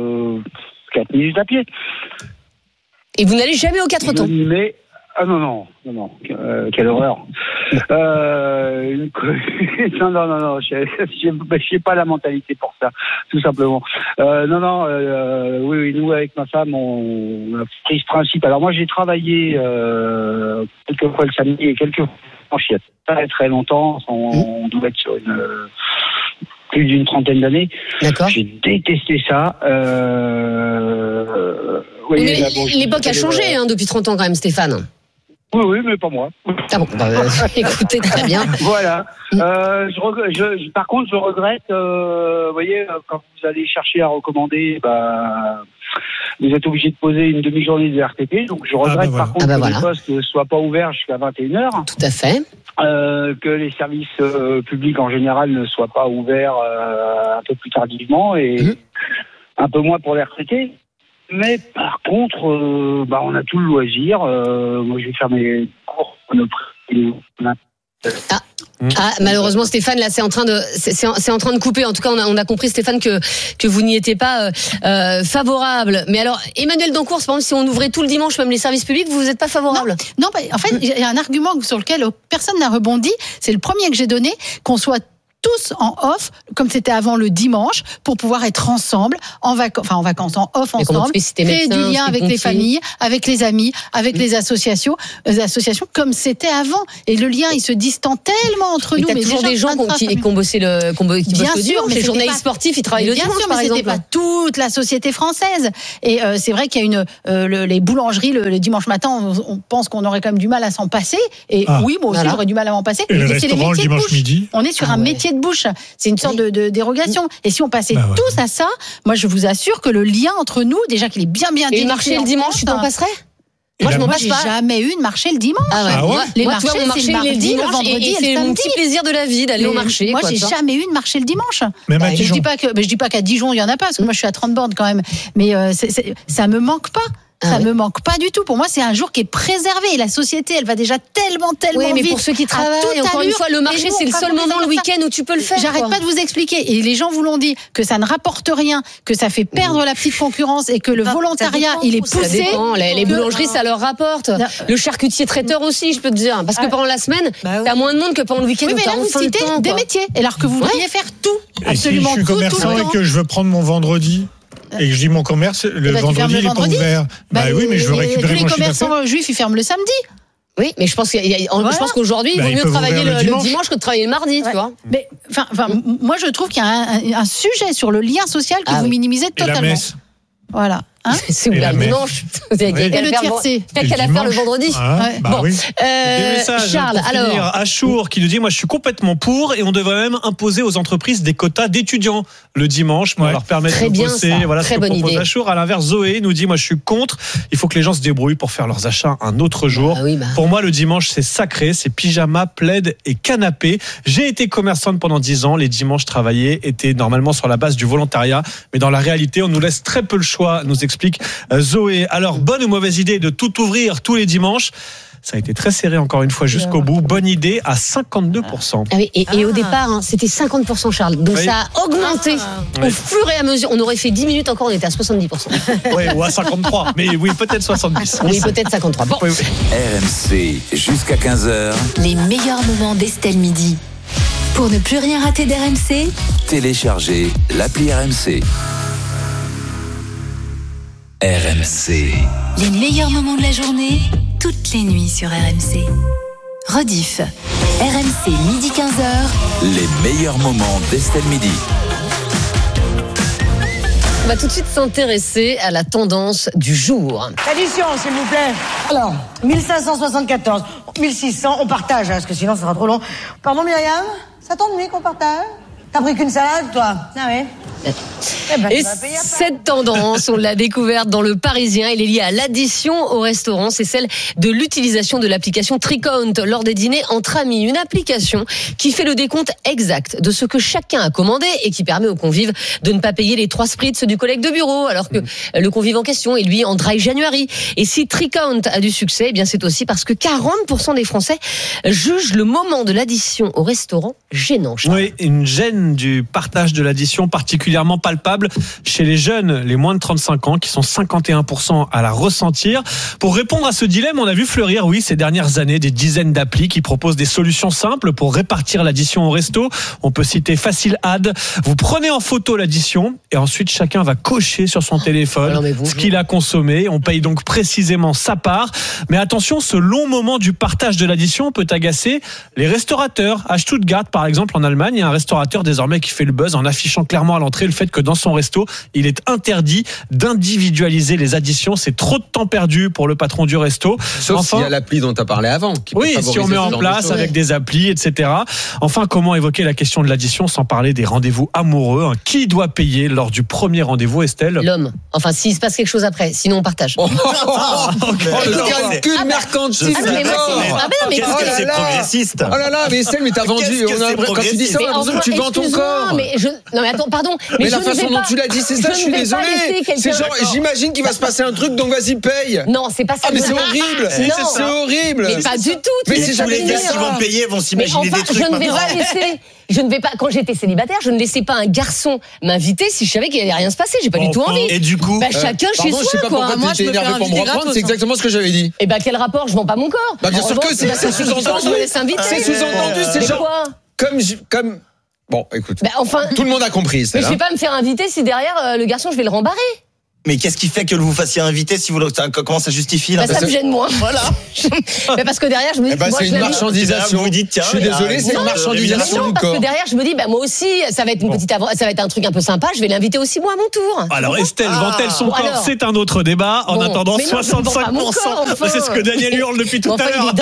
4 minutes à pied. Et vous n'allez jamais aux 4 Temps ? Ah non, quelle horreur. Non, je n'ai pas la mentalité pour ça, tout simplement. Oui, nous avec ma femme, on a pris ce principe. Alors moi, j'ai travaillé quelques fois le samedi et quelques fois il y a très très longtemps. On doit être sur plus d'une trentaine d'années. D'accord. J'ai détesté ça. Mais l'époque a changé depuis 30 ans quand même, Stéphane. Oui, mais pas moi. Ah bon, écoutez, très bien. Voilà. Par contre, je regrette, vous voyez, quand vous allez chercher à recommander, vous êtes obligé de poser une demi-journée de RTT. Donc, je regrette par contre que les postes ne soient pas ouverts jusqu'à 21h. Tout à fait. Que les services publics en général ne soient pas ouverts un peu plus tardivement et un peu moins pour les retraités. Mais par contre, on a tout le loisir. Moi, je vais faire mes cours. Malheureusement, Stéphane, là, c'est en train de couper. En tout cas, on a compris, Stéphane, que vous n'y étiez pas favorable. Mais alors, Emmanuel Dancourt, par exemple, si on ouvrait tout le dimanche, même les services publics, vous n'êtes pas favorable? Non, en fait, il y a un argument sur lequel personne n'a rebondi. C'est le premier que j'ai donné, qu'on soit tous en off, comme c'était avant le dimanche, pour pouvoir être ensemble, en vacances, en off ensemble, créer du lien avec les familles, avec les amis, avec les associations, comme c'était avant. Et le lien, il se distend tellement entre nous. Mais toujours des gens qui bossent le dimanche. Les journalistes sportifs, ils travaillent le dimanche, par exemple. C'était pas toute la société française. Et c'est vrai qu'il y a les boulangeries le dimanche matin, on pense qu'on aurait quand même du mal à s'en passer. Et oui, moi aussi, j'aurais du mal à m'en passer. Et le restaurant le dimanche midi. On est sur un métier de bouche. C'est une sorte de dérogation. Et si on passait tous à ça, moi je vous assure que le lien entre nous, déjà qu'il est bien Et le marché le dimanche, tu t'en passerais? Moi, je m'en passe pas. J'ai jamais eu de marché le dimanche. Les marchés, c'est le mardi, le vendredi et le mon petit plaisir de la vie d'aller au marché. Moi, j'ai jamais eu de marché le dimanche. Je dis pas qu'à Dijon, il y en a pas, parce que moi, je suis à 30 bornes quand même. Mais ça me manque pas. Ça me manque pas du tout. Pour moi, c'est un jour qui est préservé. Et la société, elle va déjà tellement oui, mais vite. Pour ceux qui travaillent, encore une fois, le marché, c'est le seul moment le week-end où tu peux le faire. J'arrête pas de vous expliquer. Et les gens vous l'ont dit, que ça ne rapporte rien, que ça fait perdre la petite concurrence et que le volontariat, il est poussé. Ça dépend. Les boulangeries, ça leur rapporte. Le charcutier traiteur aussi, je peux te dire. Parce que pendant la semaine, t'as moins de monde que pendant le week-end. Oui, mais là, vous citez des métiers. Alors que vous voudriez faire tout. Absolument tout. Si je suis commerçant et que je veux prendre mon vendredi, et que je dis mon commerce, le vendredi, il n'est pas ouvert. Oui, mais je veux récupérer mon chiffre d'affaires. Les commerçants juifs, ils ferment le samedi. Oui, mais je pense qu'aujourd'hui, il vaut mieux travailler le dimanche que de travailler le mardi, tu vois. Mais, moi, je trouve qu'il y a un sujet sur le lien social que vous minimisez totalement. Et la messe. Voilà. C'est ouvert le dimanche. Et le tiercé. Peut-être qu'elle a faire le vendredi. Des messages Charles, alors. Achour qui nous dit, moi je suis complètement pour et on devrait même imposer aux entreprises des quotas d'étudiants le dimanche pour leur permettre de bosser. Voilà ce que propose Achour. À l'inverse, Zoé nous dit, moi je suis contre. Il faut que les gens se débrouillent pour faire leurs achats un autre jour. Pour moi, le dimanche c'est sacré, c'est pyjama, plaid et canapé. J'ai été commerçante pendant 10 ans. Les dimanches travaillés étaient normalement sur la base du volontariat, mais dans la réalité, on nous laisse très peu le choix, nous explique Zoé. Alors, bonne ou mauvaise idée de tout ouvrir tous les dimanches? Ça a été très serré encore une fois jusqu'au bout. Bonne idée à 52%. Et au départ, c'était 50%, Charles. Donc ça a augmenté au fur et à mesure. On aurait fait 10 minutes encore, on était à 70%. Oui, ou à 53. Mais oui, peut-être 70. Oui, peut-être 53. Bon. RMC, jusqu'à 15h. Les meilleurs moments d'Estelle Midi. Pour ne plus rien rater d'RMC, téléchargez l'appli RMC. RMC. Les meilleurs moments de la journée, toutes les nuits sur RMC. Rediff. RMC, midi 15h. Les meilleurs moments d'Estelle Midi. On va tout de suite s'intéresser à la tendance du jour. Addition, s'il vous plaît. Alors, 1574, 1600, on partage, parce que sinon ça sera trop long. Pardon Myriam, ça t'ennuie qu'on partage? T'as pris qu'une salade, toi? Ah ouais. Et cette tendance, on l'a découverte dans le Parisien, elle est liée à l'addition au restaurant, c'est celle de l'utilisation de l'application Tricount lors des dîners entre amis, une application qui fait le décompte exact de ce que chacun a commandé et qui permet aux convives de ne pas payer les 3 spritz du collègue de bureau, alors que le convive en question est lui en dry January. Et si Tricount a du succès, eh bien c'est aussi parce que 40% des Français jugent le moment de l'addition au restaurant gênant. Oui, une gêne du partage de l'addition particulièrement palpable chez les jeunes, les moins de 35 ans, qui sont 51% à la ressentir. Pour répondre à ce dilemme, on a vu fleurir, ces dernières années, des dizaines d'applis qui proposent des solutions simples pour répartir l'addition au resto. On peut citer Facile Add. Vous prenez en photo l'addition et ensuite chacun va cocher sur son téléphone ce qu'il a consommé. On paye donc précisément sa part. Mais attention, ce long moment du partage de l'addition peut agacer les restaurateurs. À Stuttgart, par exemple, en Allemagne, il y a un restaurateur désormais qui fait le buzz en affichant clairement à l'entrée le fait que dans son resto, il est interdit d'individualiser les additions. C'est trop de temps perdu pour le patron du resto. Sauf s'il y a l'appli dont tu as parlé avant. Si on met en place avec des applis, etc. Enfin, comment évoquer la question de l'addition sans parler des rendez-vous amoureux? Qui doit payer lors du premier rendez-vous, Estelle? L'homme. Enfin, s'il se passe quelque chose après, sinon on partage. Le calcul mercantile. C'est progressiste. Oh là là, mais Estelle, mais t'as vendu. Quand tu dis ça, tu vends ton corps. Non mais attends, pardon. Mais la façon dont tu l'as dit, c'est ça, je suis désolé. C'est genre, j'imagine qu'il va se passer un truc, donc vas-y, paye. Non, c'est pas ça. Ah, mais c'est horrible. C'est horrible. Mais pas du tout. Mais c'est tous les gars qui vont payer vont s'imaginer des trucs. Je ne vais pas, quand j'étais célibataire, je ne laissais pas un garçon m'inviter si je savais qu'il allait rien se passer. J'ai pas du tout envie. Et du coup, chacun chez soi, je sais pas quoi. pourquoi tu t'es énervé pour me reprendre, c'est exactement ce que j'avais dit. Et quel rapport? Je vends pas mon corps. Bien sûr que c'est sous-entendu. C'est sous-entendu, c'est genre comme. Bon, écoute. Tout le monde a compris. Mais je vais pas me faire inviter si derrière le garçon, je vais le rembarrer. Mais qu'est-ce qui fait que vous fassiez inviter si vous comment ça justifie là? Ça me gêne moins. Voilà. Mais parce que derrière je me dis c'est une marchandisation. Vous dites tiens, je suis désolé, c'est une marchandisation du corps. Parce que derrière je me dis moi aussi ça va être ça va être un truc un peu sympa, je vais l'inviter aussi moi à mon tour. Alors Estelle vend-elle son corps? C'est un autre débat. En attendant 65%, c'est ce que Daniel hurle depuis tout à l'heure.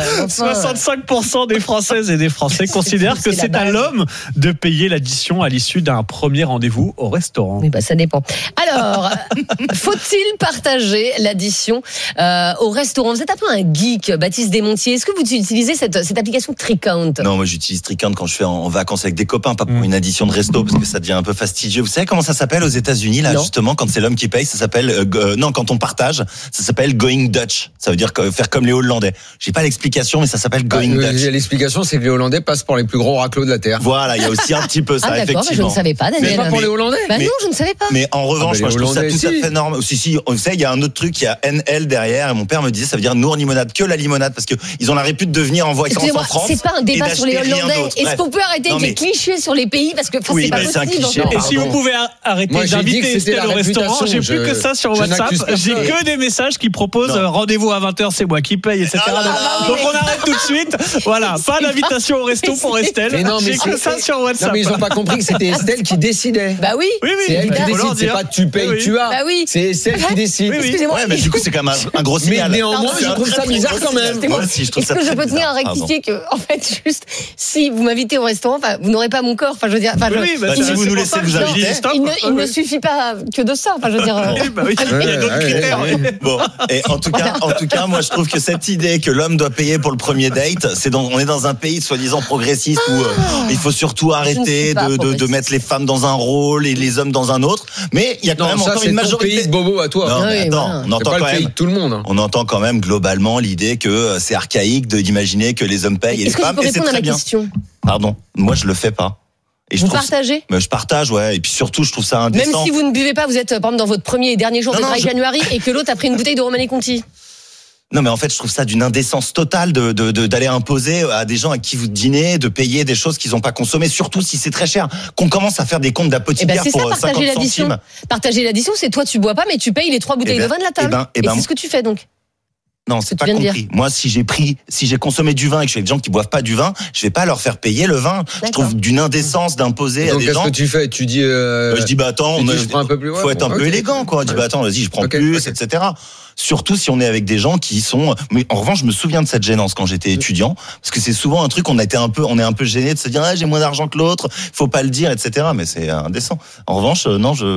65% des Françaises et des Français considèrent que c'est à l'homme de payer l'addition à l'issue d'un premier rendez-vous au restaurant. Oui, ça dépend. Alors faut-il partager l'addition au restaurant? Vous êtes un peu un geek, Baptiste Desmontiers. Est-ce que vous utilisez cette application Tricount? Non, moi j'utilise Tricount quand je fais en vacances avec des copains, pas pour une addition de resto parce que ça devient un peu fastidieux. Vous savez comment ça s'appelle aux États-Unis là, justement, quand c'est l'homme qui paye, ça s'appelle quand on partage, ça s'appelle Going Dutch. Ça veut dire faire comme les Hollandais. J'ai pas l'explication, mais ça s'appelle Going Dutch. L'explication, c'est que les Hollandais passent pour les plus gros raclos de la terre. Voilà, il y a aussi un petit peu ça, effectivement. Mais je ne savais pas, Daniel. Mais pas pour les Hollandais. Non, je ne savais pas. Mais en revanche, moi je trouve ça tout à fait normal. Si, on sait, il y a un autre truc, il y a NL derrière, et mon père me disait, ça veut dire Nour limonade, que la limonade, parce que ils ont la répute de venir en vacances en France. C'est pas un débat sur les Hollandais. Est-ce qu'on peut arrêter avec les clichés sur les pays, parce que c'est pas possible. Et si vous pouvez arrêter d'inviter Estelle au restaurant, j'ai plus que ça sur WhatsApp, j'ai que des messages qui proposent rendez-vous à 20h, c'est moi qui paye, etc. Donc on arrête tout de suite. Voilà, pas d'invitation au resto pour Estelle. J'ai que ça sur WhatsApp. Non mais ils ont pas compris que c'était Estelle qui décidait. Bah oui. C'est elle qui décide, c'est pas tu payes, tu as. Bah oui. C'est Estelle qui décide. Excusez-moi. Ouais, mais du coup, c'est quand même un gros signal. Mais néanmoins, je trouve ça bizarre quand même. Est-ce que je peux tenir à rectifier que, en fait, juste, si vous m'invitez au restaurant, vous n'aurez pas mon corps. Enfin, je veux dire, si vous nous laissez vous inviter, il ne suffit pas que de ça. Enfin, je veux dire. Il y a d'autres critères. Bon, et en tout cas, moi, je trouve que cette idée que l'homme doit payer pour le premier date, on est dans un pays soi-disant progressiste où il faut surtout arrêter de mettre les femmes dans un rôle et les hommes dans un autre. Mais il y a quand même encore une majorité. C'est ton pays de bobo à toi. Non, mais attends, on entend quand même tout le monde. On entend quand même globalement l'idée que c'est archaïque d'imaginer que les hommes payent et les femmes. Est-ce que tu peux répondre à la question? Pardon, moi je le fais pas. Et vous partagez? Je partage, ouais. Et puis surtout, je trouve ça indécent. Même si vous ne buvez pas, vous êtes par exemple dans votre premier et dernier jour de Dry January et que l'autre a pris une bouteille de Romanée Conti. Non, mais en fait, je trouve ça d'une indécence totale d'aller imposer à des gens à qui vous dînez de payer des choses qu'ils n'ont pas consommées, surtout si c'est très cher. Qu'on commence à faire des comptes d'apothicaire pour 50 centimes. Partager l'addition, c'est toi, tu bois pas, mais tu payes les 3 bouteilles de vin de la table. Et c'est ce que tu fais donc. Non, c'est pas compris. Moi, si j'ai consommé du vin et que je suis avec des gens qui boivent pas du vin, je vais pas leur faire payer le vin. Je trouve d'une indécence d'imposer à des gens. Donc, qu'est-ce que tu fais? Tu dis, je dis, attends, faut être un peu élégant, quoi. Je dis, attends, vas-y, je prends plus, etc. Surtout si on est avec des gens qui sont. Mais en revanche, je me souviens de cette gênance quand j'étais étudiant, parce que c'est souvent un truc on est un peu gêné de se dire j'ai moins d'argent que l'autre, faut pas le dire, etc. Mais c'est indécent. En revanche, non, je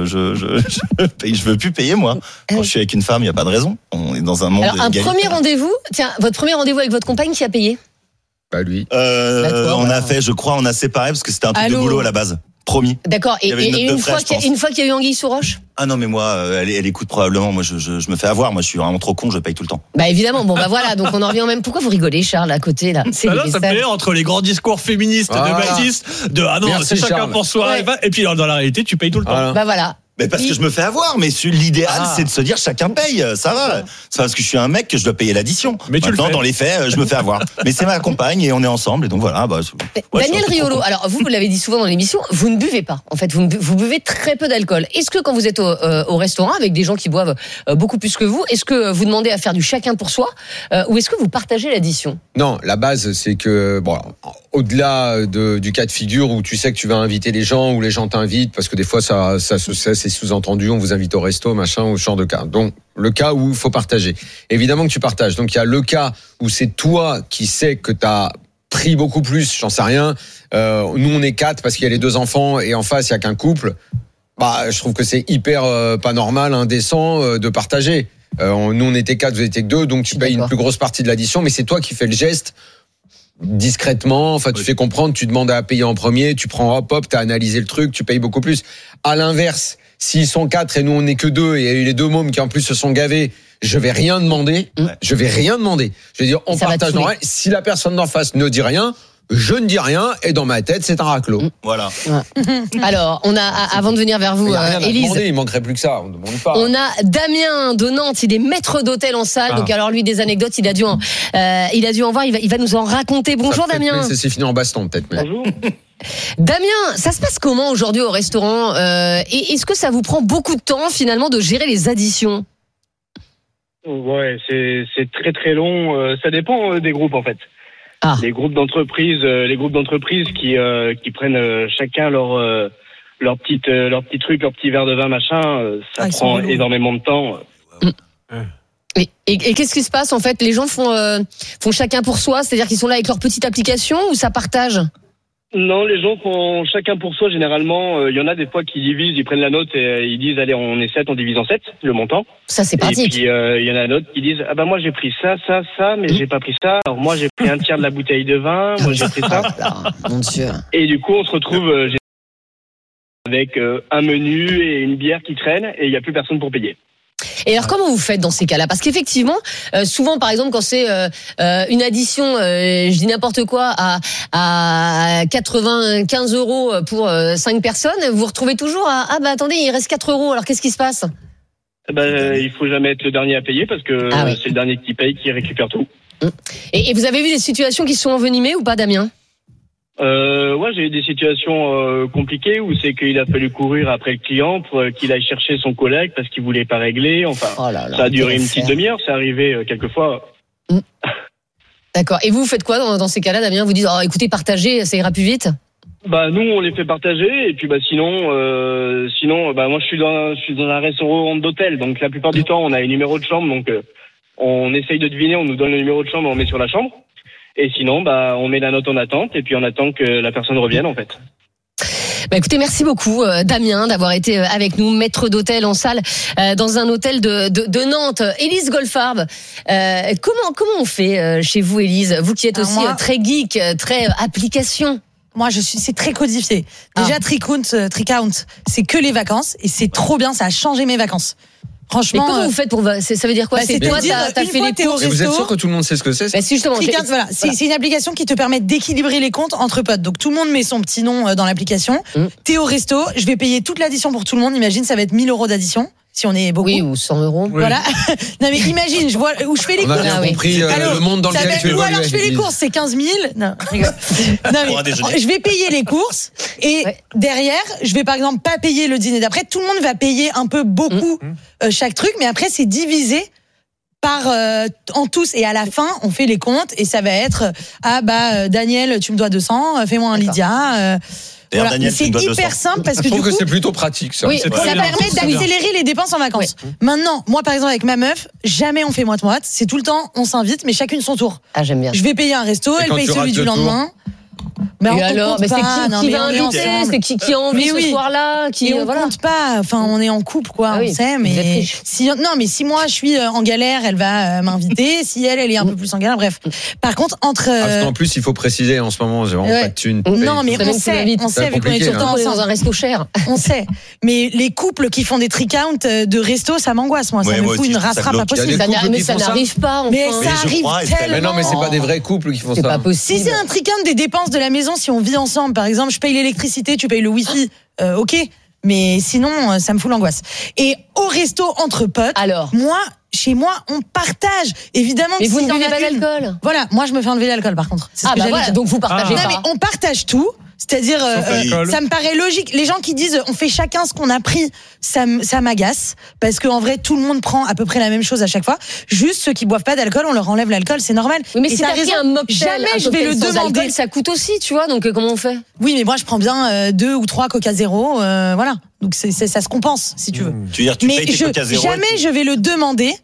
veux plus payer moi. Quand je suis avec une femme, il y a pas de raison. On est dans un monde. Alors un premier rendez-vous, votre premier rendez-vous avec votre compagne, qui a payé? Bah lui. On a fait, je crois, on a séparé parce que c'était un truc de boulot à la base. Promis. D'accord. Et une fois qu'il y a eu anguille sous roche? Ah non, mais moi, elle écoute probablement. Moi, je me fais avoir. Moi, je suis vraiment trop con. Je paye tout le temps. Bah évidemment. Bon, bah voilà. Donc on en revient au même. Pourquoi vous rigolez, Charles, à côté là? Ça me fait entre les grands discours féministes de Baptiste, c'est chacun pour soi. Ouais. Et puis dans la réalité, tu payes tout le temps. Bah voilà. Mais parce que je me fais avoir, mais l'idéal c'est de se dire chacun paye, ça va. C'est parce que je suis un mec que je dois payer l'addition. Mais maintenant dans les faits, je me fais avoir. Mais c'est ma compagne et on est ensemble et donc voilà. Daniel Riolo, alors vous l'avez dit souvent dans l'émission, vous ne buvez pas. En fait, vous buvez très peu d'alcool. Est-ce que quand vous êtes au restaurant avec des gens qui boivent beaucoup plus que vous, est-ce que vous demandez à faire du chacun pour soi ou est-ce que vous partagez l'addition? Non, la base c'est que au-delà du cas de figure où tu sais que tu vas inviter les gens, ou les gens t'invitent parce que des fois ça c'est sous-entendu, on vous invite au resto, machin, ou ce genre de cas. Donc, le cas où il faut partager. Évidemment que tu partages. Donc, il y a le cas où c'est toi qui sais que t'as pris beaucoup plus, j'en sais rien. Nous, on est 4 parce qu'il y a les 2 enfants et en face, il y a qu'un couple. Bah, je trouve que c'est hyper pas normal, indécent de partager. Nous, on était 4, vous étiez que 2, donc tu payes une plus grosse partie de l'addition, mais c'est toi qui fais le geste discrètement. Enfin, tu fais comprendre, tu demandes à payer en premier, tu prends hop, t'as analysé le truc, tu payes beaucoup plus. À l'inverse, s'ils sont 4 et nous on n'est que 2 et il y a eu les 2 mômes qui en plus se sont gavés, je vais rien demander. Je vais dire, on partage. Si la personne d'en face ne dit rien, je ne dis rien et dans ma tête c'est un raclos. Voilà. Alors on a, avant de venir vers vous, Élise, il manquerait plus que ça. On demande pas. On a Damien de Nantes, il est maître d'hôtel en salle. Donc alors lui des anecdotes, il a dû en voir. Il va nous en raconter. Bonjour Damien. C'est fini en baston peut-être. Mais... Bonjour. Damien, ça se passe comment aujourd'hui au restaurant et est-ce que ça vous prend beaucoup de temps finalement de gérer les additions? Ouais, c'est très très long. Ça dépend des groupes en fait. Les groupes d'entreprises qui prennent chacun leur petit truc, leur petit verre de vin machin, ça prend énormément de temps. Et qu'est-ce qui se passe en fait? Les gens font chacun pour soi, c'est-à-dire qu'ils sont là avec leur petite application ou ça partage? Non, les gens font chacun pour soi généralement. Il y en a des fois qui divisent, ils prennent la note et ils disent allez on est 7, on divise en 7 le montant. Ça c'est pratique. Et puis il y en a d'autres qui disent ah bah moi j'ai pris ça, mais j'ai pas pris ça. Alors moi j'ai pris un tiers de la bouteille de vin, moi j'ai pris ça. Mon Dieu. Et du coup on se retrouve avec un menu et une bière qui traîne et il y a plus personne pour payer. Et alors comment vous faites dans ces cas-là? Parce qu'effectivement, souvent par exemple quand c'est une addition, je dis n'importe quoi, à 95 € pour 5 personnes, vous vous retrouvez toujours à ah bah attendez il reste 4 €. Alors qu'est-ce qui se passe? Il faut jamais être le dernier à payer parce que c'est le dernier qui paye qui récupère tout. Et vous avez vu des situations qui se sont envenimées ou pas, Damien? Ouais, j'ai eu des situations compliquées où c'est qu'il a fallu courir après le client pour qu'il aille chercher son collègue parce qu'il voulait pas régler. Enfin, ça a duré une petite demi-heure. C'est arrivé quelques fois. D'accord. Et vous faites quoi dans ces cas-là, Damien? Vous dites, écoutez, partagez, ça ira plus vite? Bah nous, on les fait partager et puis sinon, moi je suis dans un restaurant d'hôtel, donc la plupart du temps, on a un numéro de chambre, donc on essaye de deviner, on nous donne le numéro de chambre, on met sur la chambre. Et sinon, on met la note en attente et puis on attend que la personne revienne en fait. Écoutez, merci beaucoup Damien d'avoir été avec nous, maître d'hôtel en salle dans un hôtel de Nantes. Élise Goldfarb, comment on fait chez vous, Élise? Vous qui êtes aussi très geek, très application. Moi, c'est très codifié. Déjà, Tricount, c'est que les vacances et c'est trop bien. Ça a changé mes vacances. Franchement, mais comment vous faites ça veut dire quoi? C'est toi, t'as fait les courses. Vous êtes sûr que tout le monde sait ce que c'est? Justement, c'est une application qui te permet d'équilibrer les comptes entre potes. Donc tout le monde met son petit nom dans l'application. T'es au resto, je vais payer toute l'addition pour tout le monde. Imagine, ça va être 1 000 € d'addition. Si on est beaucoup. Oui, ou 100 €. Voilà. Non, mais imagine, je vois où je fais les courses. On a bien compris le monde dans lequel tu évolues. Ou alors je fais les courses, c'est 15 000. Non, je rigole. Non, mais je vais payer les courses et derrière, je vais par exemple pas payer le dîner d'après. Tout le monde va payer un peu beaucoup chaque truc, mais après c'est divisé par en tous et à la fin on fait les comptes et ça va être Daniel tu me dois 200, fais-moi un Lydia. Voilà. Daniel, c'est hyper simple parce que je trouve du coup, que c'est plutôt pratique ça. Oui, ça permet d'accélérer les dépenses en vacances. Maintenant, moi par exemple avec ma meuf, jamais on fait moite-moite, c'est tout le temps on s'invite mais chacune son tour. Ah j'aime bien. Je vais payer un resto, elle paye celui du lendemain. Mais alors, c'est qui va inviter? C'est qui a envie ce soir-là? On compte pas. Enfin, on est en couple, quoi. On sait, mais si moi je suis en galère, elle va m'inviter. Si elle est un peu plus en galère, bref. Par contre, en plus, il faut préciser en ce moment, j'ai vraiment pas de thunes. Non, mais on sait vu qu'on est tout le temps dans un resto cher. On sait. Mais les couples qui font des tricounts de resto, ça m'angoisse, moi. Ça me fout une rattrape pas possible. Mais ça n'arrive pas. Mais ça arrive tellement. Mais non, mais c'est pas des vrais couples qui font ça. C'est pas possible. Si c'est un tricount des dépenses de la maison, si on vit ensemble, par exemple, je paye l'électricité, tu payes le wifi, ok, mais sinon, ça me fout l'angoisse. Et au resto entre potes, alors, chez moi, on partage. Évidemment. Mais vous ne buvez pas d'alcool. Voilà, moi je me fais enlever l'alcool par contre. Voilà, donc vous partagez pas. Non, mais on partage tout. C'est-à-dire, ça me paraît logique. Les gens qui disent on fait chacun ce qu'on a pris, ça m'agace parce qu'en vrai tout le monde prend à peu près la même chose à chaque fois. Juste ceux qui boivent pas d'alcool, on leur enlève l'alcool, c'est normal. Oui, mais si t'as pris un mocktail, jamais je vais le demander. Alcool, ça coûte aussi, tu vois. Donc comment on fait? Oui, mais moi je prends bien 2 ou 3 Coca Zéro, voilà. Donc ça se compense si tu veux. Tu veux dire tu payes tes Coca Zéro? Jamais je vais le demander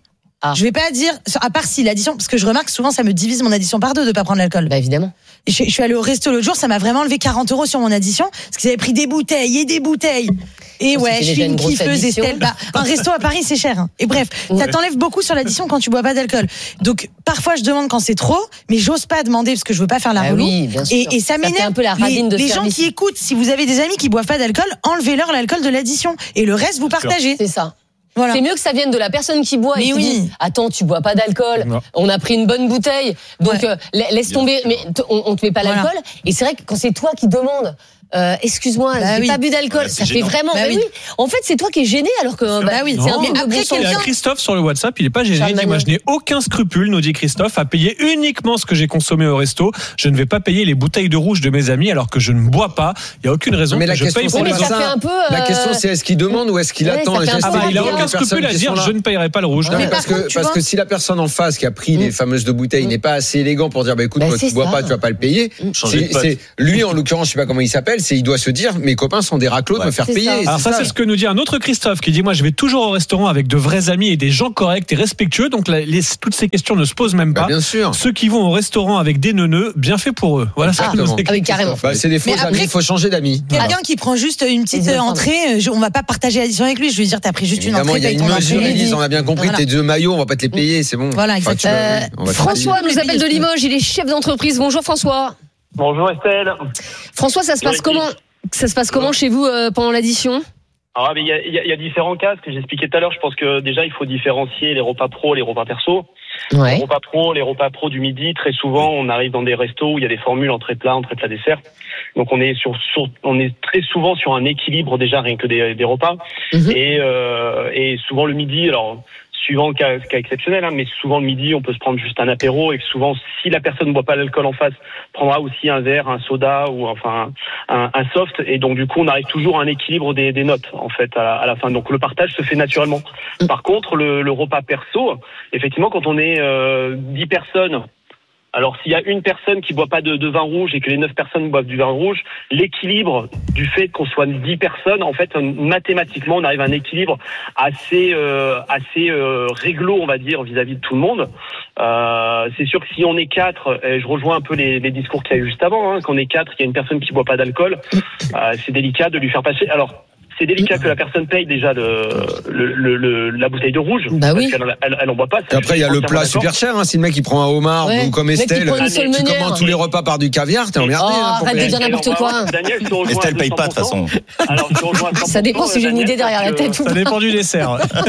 Je vais pas dire, à part si l'addition, parce que je remarque souvent ça me divise mon addition par deux de pas prendre l'alcool. Bah évidemment. Je suis allée au resto l'autre jour, ça m'a vraiment enlevé 40 € sur mon addition, parce qu'ils avaient pris des bouteilles et des bouteilles. Et ouais, je suis une kiffeuse, Estelle. Bah, un resto à Paris, c'est cher. Hein. Et bref, ça t'enlève beaucoup sur l'addition quand tu bois pas d'alcool. Donc, parfois, je demande quand c'est trop, mais j'ose pas demander parce que je veux pas faire la relou. Oui, bien sûr. Et ça m'énerve. Un peu la radine de les gens qui écoutent, si vous avez des amis qui boivent pas d'alcool, enlevez-leur l'alcool de l'addition. Et le reste, vous partagez. C'est ça. Voilà. C'est mieux que ça vienne de la personne qui boit et qui dit attends, tu bois pas d'alcool, on a pris une bonne bouteille, donc laisse tomber, mais on te met pas l'alcool. Et c'est vrai que quand c'est toi qui demandes excuse-moi, j'ai pas bu d'alcool, ça fait vraiment oui. En fait, c'est toi qui es gêné alors que c'est un truc de bon sens. Il y a Christophe sur le WhatsApp, il est pas gêné, il dit moi je n'ai aucun scrupule, nous dit Christophe, à payer uniquement ce que j'ai consommé au resto. Je ne vais pas payer les bouteilles de rouge de mes amis alors que je ne bois pas. Il y a aucune raison que je paye pour les autres. La question c'est est-ce qu'il demande ou est-ce qu'il attend un geste? Il a aucun scrupule à dire je ne payerai pas le rouge. Parce que si la personne en face qui a pris les fameuses 2 bouteilles n'est pas assez élégant pour dire écoute, toi tu bois pas, tu vas pas le payer. C'est lui en l'occurrence, je sais pas comment il s'appelle, il doit se dire mes copains sont des raclos de me faire payer. Alors ça c'est ce que nous dit un autre Christophe qui dit moi je vais toujours au restaurant avec de vrais amis et des gens corrects et respectueux, donc toutes ces questions ne se posent même pas. Bien sûr. Ceux qui vont au restaurant avec des neuneux, bien fait pour eux. Voilà ça. Carrément. C'est des faux amis, il faut changer d'amis. Quelqu'un qui prend juste une petite entrée, on va pas partager l'addition avec lui, je vais dire t'as pris juste une entrée. Il y a une mesure, Élise, on a bien compris, tes 2 maillots, on va pas te les payer, c'est bon. Voilà, exactement. François nous appelle de Limoges, il est chef d'entreprise. Bonjour François. Bonjour Estelle. François, ça se passe comment? Ça se passe comment chez vous pendant l'addition? Alors, il y a différents cas, ce que j'expliquais tout à l'heure. Je pense que déjà, il faut différencier les repas pro, les repas perso. Les repas pro du midi, très souvent, on arrive dans des restos où il y a des formules entrée plat, dessert. Donc, on est très souvent sur un équilibre déjà, rien que des repas. Et souvent le midi, alors, suivant le cas exceptionnel, mais souvent le midi, on peut se prendre juste un apéro et souvent, si la personne ne boit pas l'alcool en face, prendra aussi un verre, un soda ou enfin un soft. Et donc, du coup, on arrive toujours à un équilibre des notes, en fait, à la fin. Donc, le partage se fait naturellement. Par contre, le repas perso, effectivement, quand on est 10 personnes, alors s'il y a une personne qui boit pas de vin rouge et que les 9 personnes boivent du vin rouge, l'équilibre du fait qu'on soit 10 personnes, en fait, mathématiquement, on arrive à un équilibre assez réglo, on va dire, vis-à-vis de tout le monde. C'est sûr que si on est 4, je rejoins un peu les discours qu'il y a eu juste avant, qu'on est 4, qu'il y a une personne qui boit pas d'alcool, c'est délicat de lui faire passer. Alors, c'est délicat que la personne paye déjà la bouteille de rouge. Bah oui. Parce qu'elle en boit pas. Et après, il y a le plat super cher, si le mec il prend un homard ou comme Estelle, tu commandes tous les repas par du caviar, t'es emmerdé. Arrête de dire n'importe quoi. Estelle paye pas de toute façon. Alors, ça dépend si j'ai une idée derrière la tête. Ça dépend du dessert.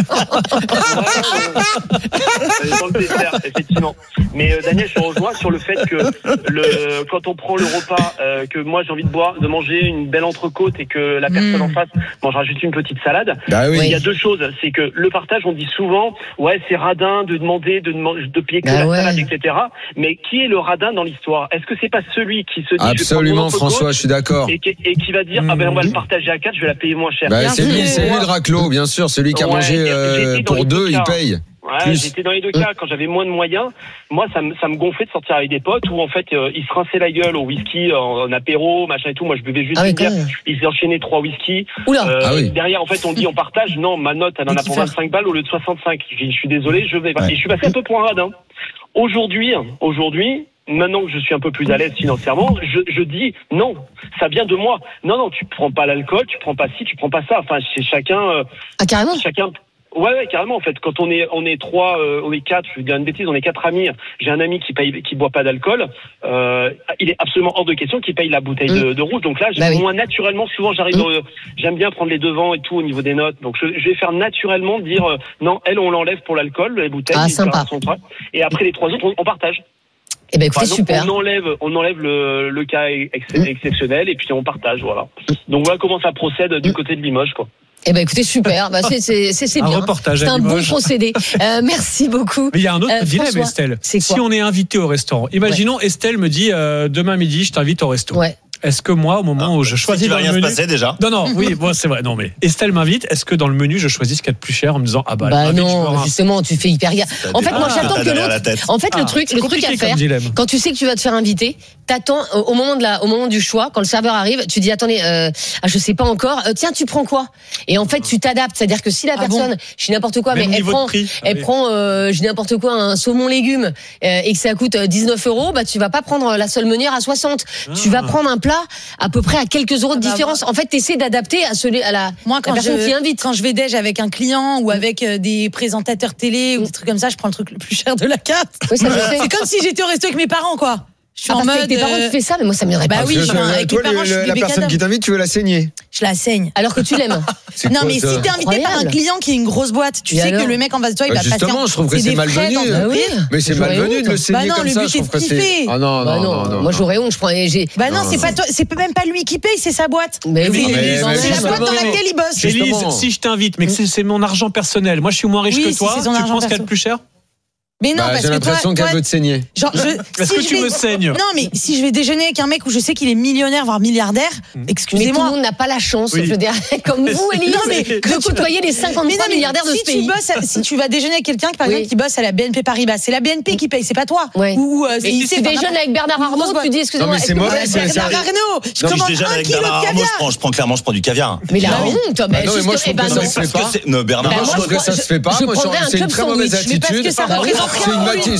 Dans le dessert, effectivement. Mais Daniel, je te rejoins sur le fait que quand on prend le repas, que moi j'ai envie de manger une belle entrecôte et que la personne en face mangera juste une petite salade. Il y a 2 choses, c'est que le partage, on dit souvent, c'est radin de demander de payer que la salade, etc. Mais qui est le radin dans l'histoire? Est-ce que c'est pas celui qui se dit absolument, François, je suis d'accord, et qui va dire on va le partager à 4, je vais la payer moins cher. C'est lui le raclo, bien sûr, celui qui a mangé pour 2, il paye. J'étais dans les 2 cas. Quand j'avais moins de moyens, moi, ça me gonflait de sortir avec des potes où, en fait, ils se rinçaient la gueule au whisky, en apéro, machin et tout. Moi, je buvais juste une bière. Ils s'enchaînaient 3 whisky. Derrière, en fait, on dit, on partage. Non, ma note, elle en a pour 25 balles au lieu de 65. Je suis désolé, je vais pas. Et je suis passé un peu pour un radin. Aujourd'hui, maintenant que je suis un peu plus à l'aise financièrement, je dis non, ça vient de moi. Non, tu prends pas l'alcool, tu prends pas ci, tu prends pas ça. Enfin, c'est chacun. Carrément. Chacun. Ouais, carrément, en fait. Quand on est 3, on est 4, je vais dire une bêtise, on est 4 amis. J'ai un ami qui boit pas d'alcool. Il est absolument hors de question qu'il paye la bouteille de rouge. Donc là, moi, naturellement, souvent, j'aime bien prendre les devants et tout au niveau des notes. Donc, je vais faire naturellement dire, non, on l'enlève pour l'alcool, les bouteilles. Sympa. Et après les 3 autres, on partage. Eh ben, écoutez, super. On enlève le cas exceptionnel et puis on partage, voilà. Donc voilà comment ça procède du côté de Limoges, quoi. Eh ben écoutez, super, c'est bien. C'est un bon procédé. Merci beaucoup. Mais il y a un autre dilemme, Estelle. Si on est invité au restaurant, imaginons Estelle me dit demain midi, je t'invite au resto. Est-ce que moi, au moment où je choisis dans le menu, se passer déjà. Non, oui, bon, c'est vrai. Non, mais Estelle m'invite. Est-ce que dans le menu, je choisis ce qu'il y a de plus cher en me disant non, justement, tu fais hyper gaffe. En fait, moi, j'attends que l'autre. En fait, le truc à faire, quand tu sais que tu vas te faire inviter, t'attends au moment du choix, quand le serveur arrive, tu dis attendez, je sais pas encore. Tiens, tu prends quoi? Et en fait, tu t'adaptes. C'est-à-dire que si la personne, je dis n'importe quoi, mais elle prend, je dis n'importe quoi, un saumon légumes et que ça coûte 19 €, bah tu vas pas prendre la seule meunière à 60. Tu vas prendre un plat à peu près à quelques euros de différence. En fait, t'essaies d'adapter à la personne qui invite. Quand je vais déj avec un client ou avec des présentateurs télé ou des trucs comme ça, je prends le truc le plus cher de la carte. Oui, ça, je sais. C'est comme si j'étais au resto avec mes parents, quoi. Je suis en mode. Avec tes parents, tu fais ça, mais moi, ça m'irait pas. Bah oui, avec toi, mes parents, je suis la personne qui t'invite, tu veux la saigner. Je la saigne. Alors que tu l'aimes. Non, mais si t'es invité par un client qui est une grosse boîte, tu sais que le mec en face de toi, il va passer. Justement, je trouve que c'est malvenu. Mais c'est malvenu de le saigner comme ça. Je trouve que c'est. Ah non. Moi, j'aurais honte. Bah non, c'est pas toi, c'est même pas lui qui paye, c'est sa boîte. Mais oui, c'est la boîte dans laquelle il bosse. Élise, si je t'invite, mais que c'est mon argent personnel, moi je suis moins riche que toi, tu penses qu'il y a de plus cher? Mais non, parce j'ai l'impression qu'elle veut te saigner. Est-ce que tu me saignes? Non, mais si je vais déjeuner avec un mec où je sais qu'il est millionnaire, voire milliardaire, excusez-moi. Mais tout le monde n'a pas la chance, je veux dire, comme vous, Élise, de côtoyer les 53 milliardaires de ce pays. Si tu vas déjeuner avec quelqu'un, par exemple, qui bosse à la BNP Paribas, c'est la BNP qui paye, c'est pas toi. Si tu déjeunes avec Bernard Arnault, tu dis, excusez-moi. Bernard Arnault, je commande un kilo de caviar. Je prends clairement, je prends du caviar. Mais la honte, mais moi je trouve que ça se fait pas. Bernard, je trouve que ça se fait pas. Moi, c'est une très mauvaise attitude.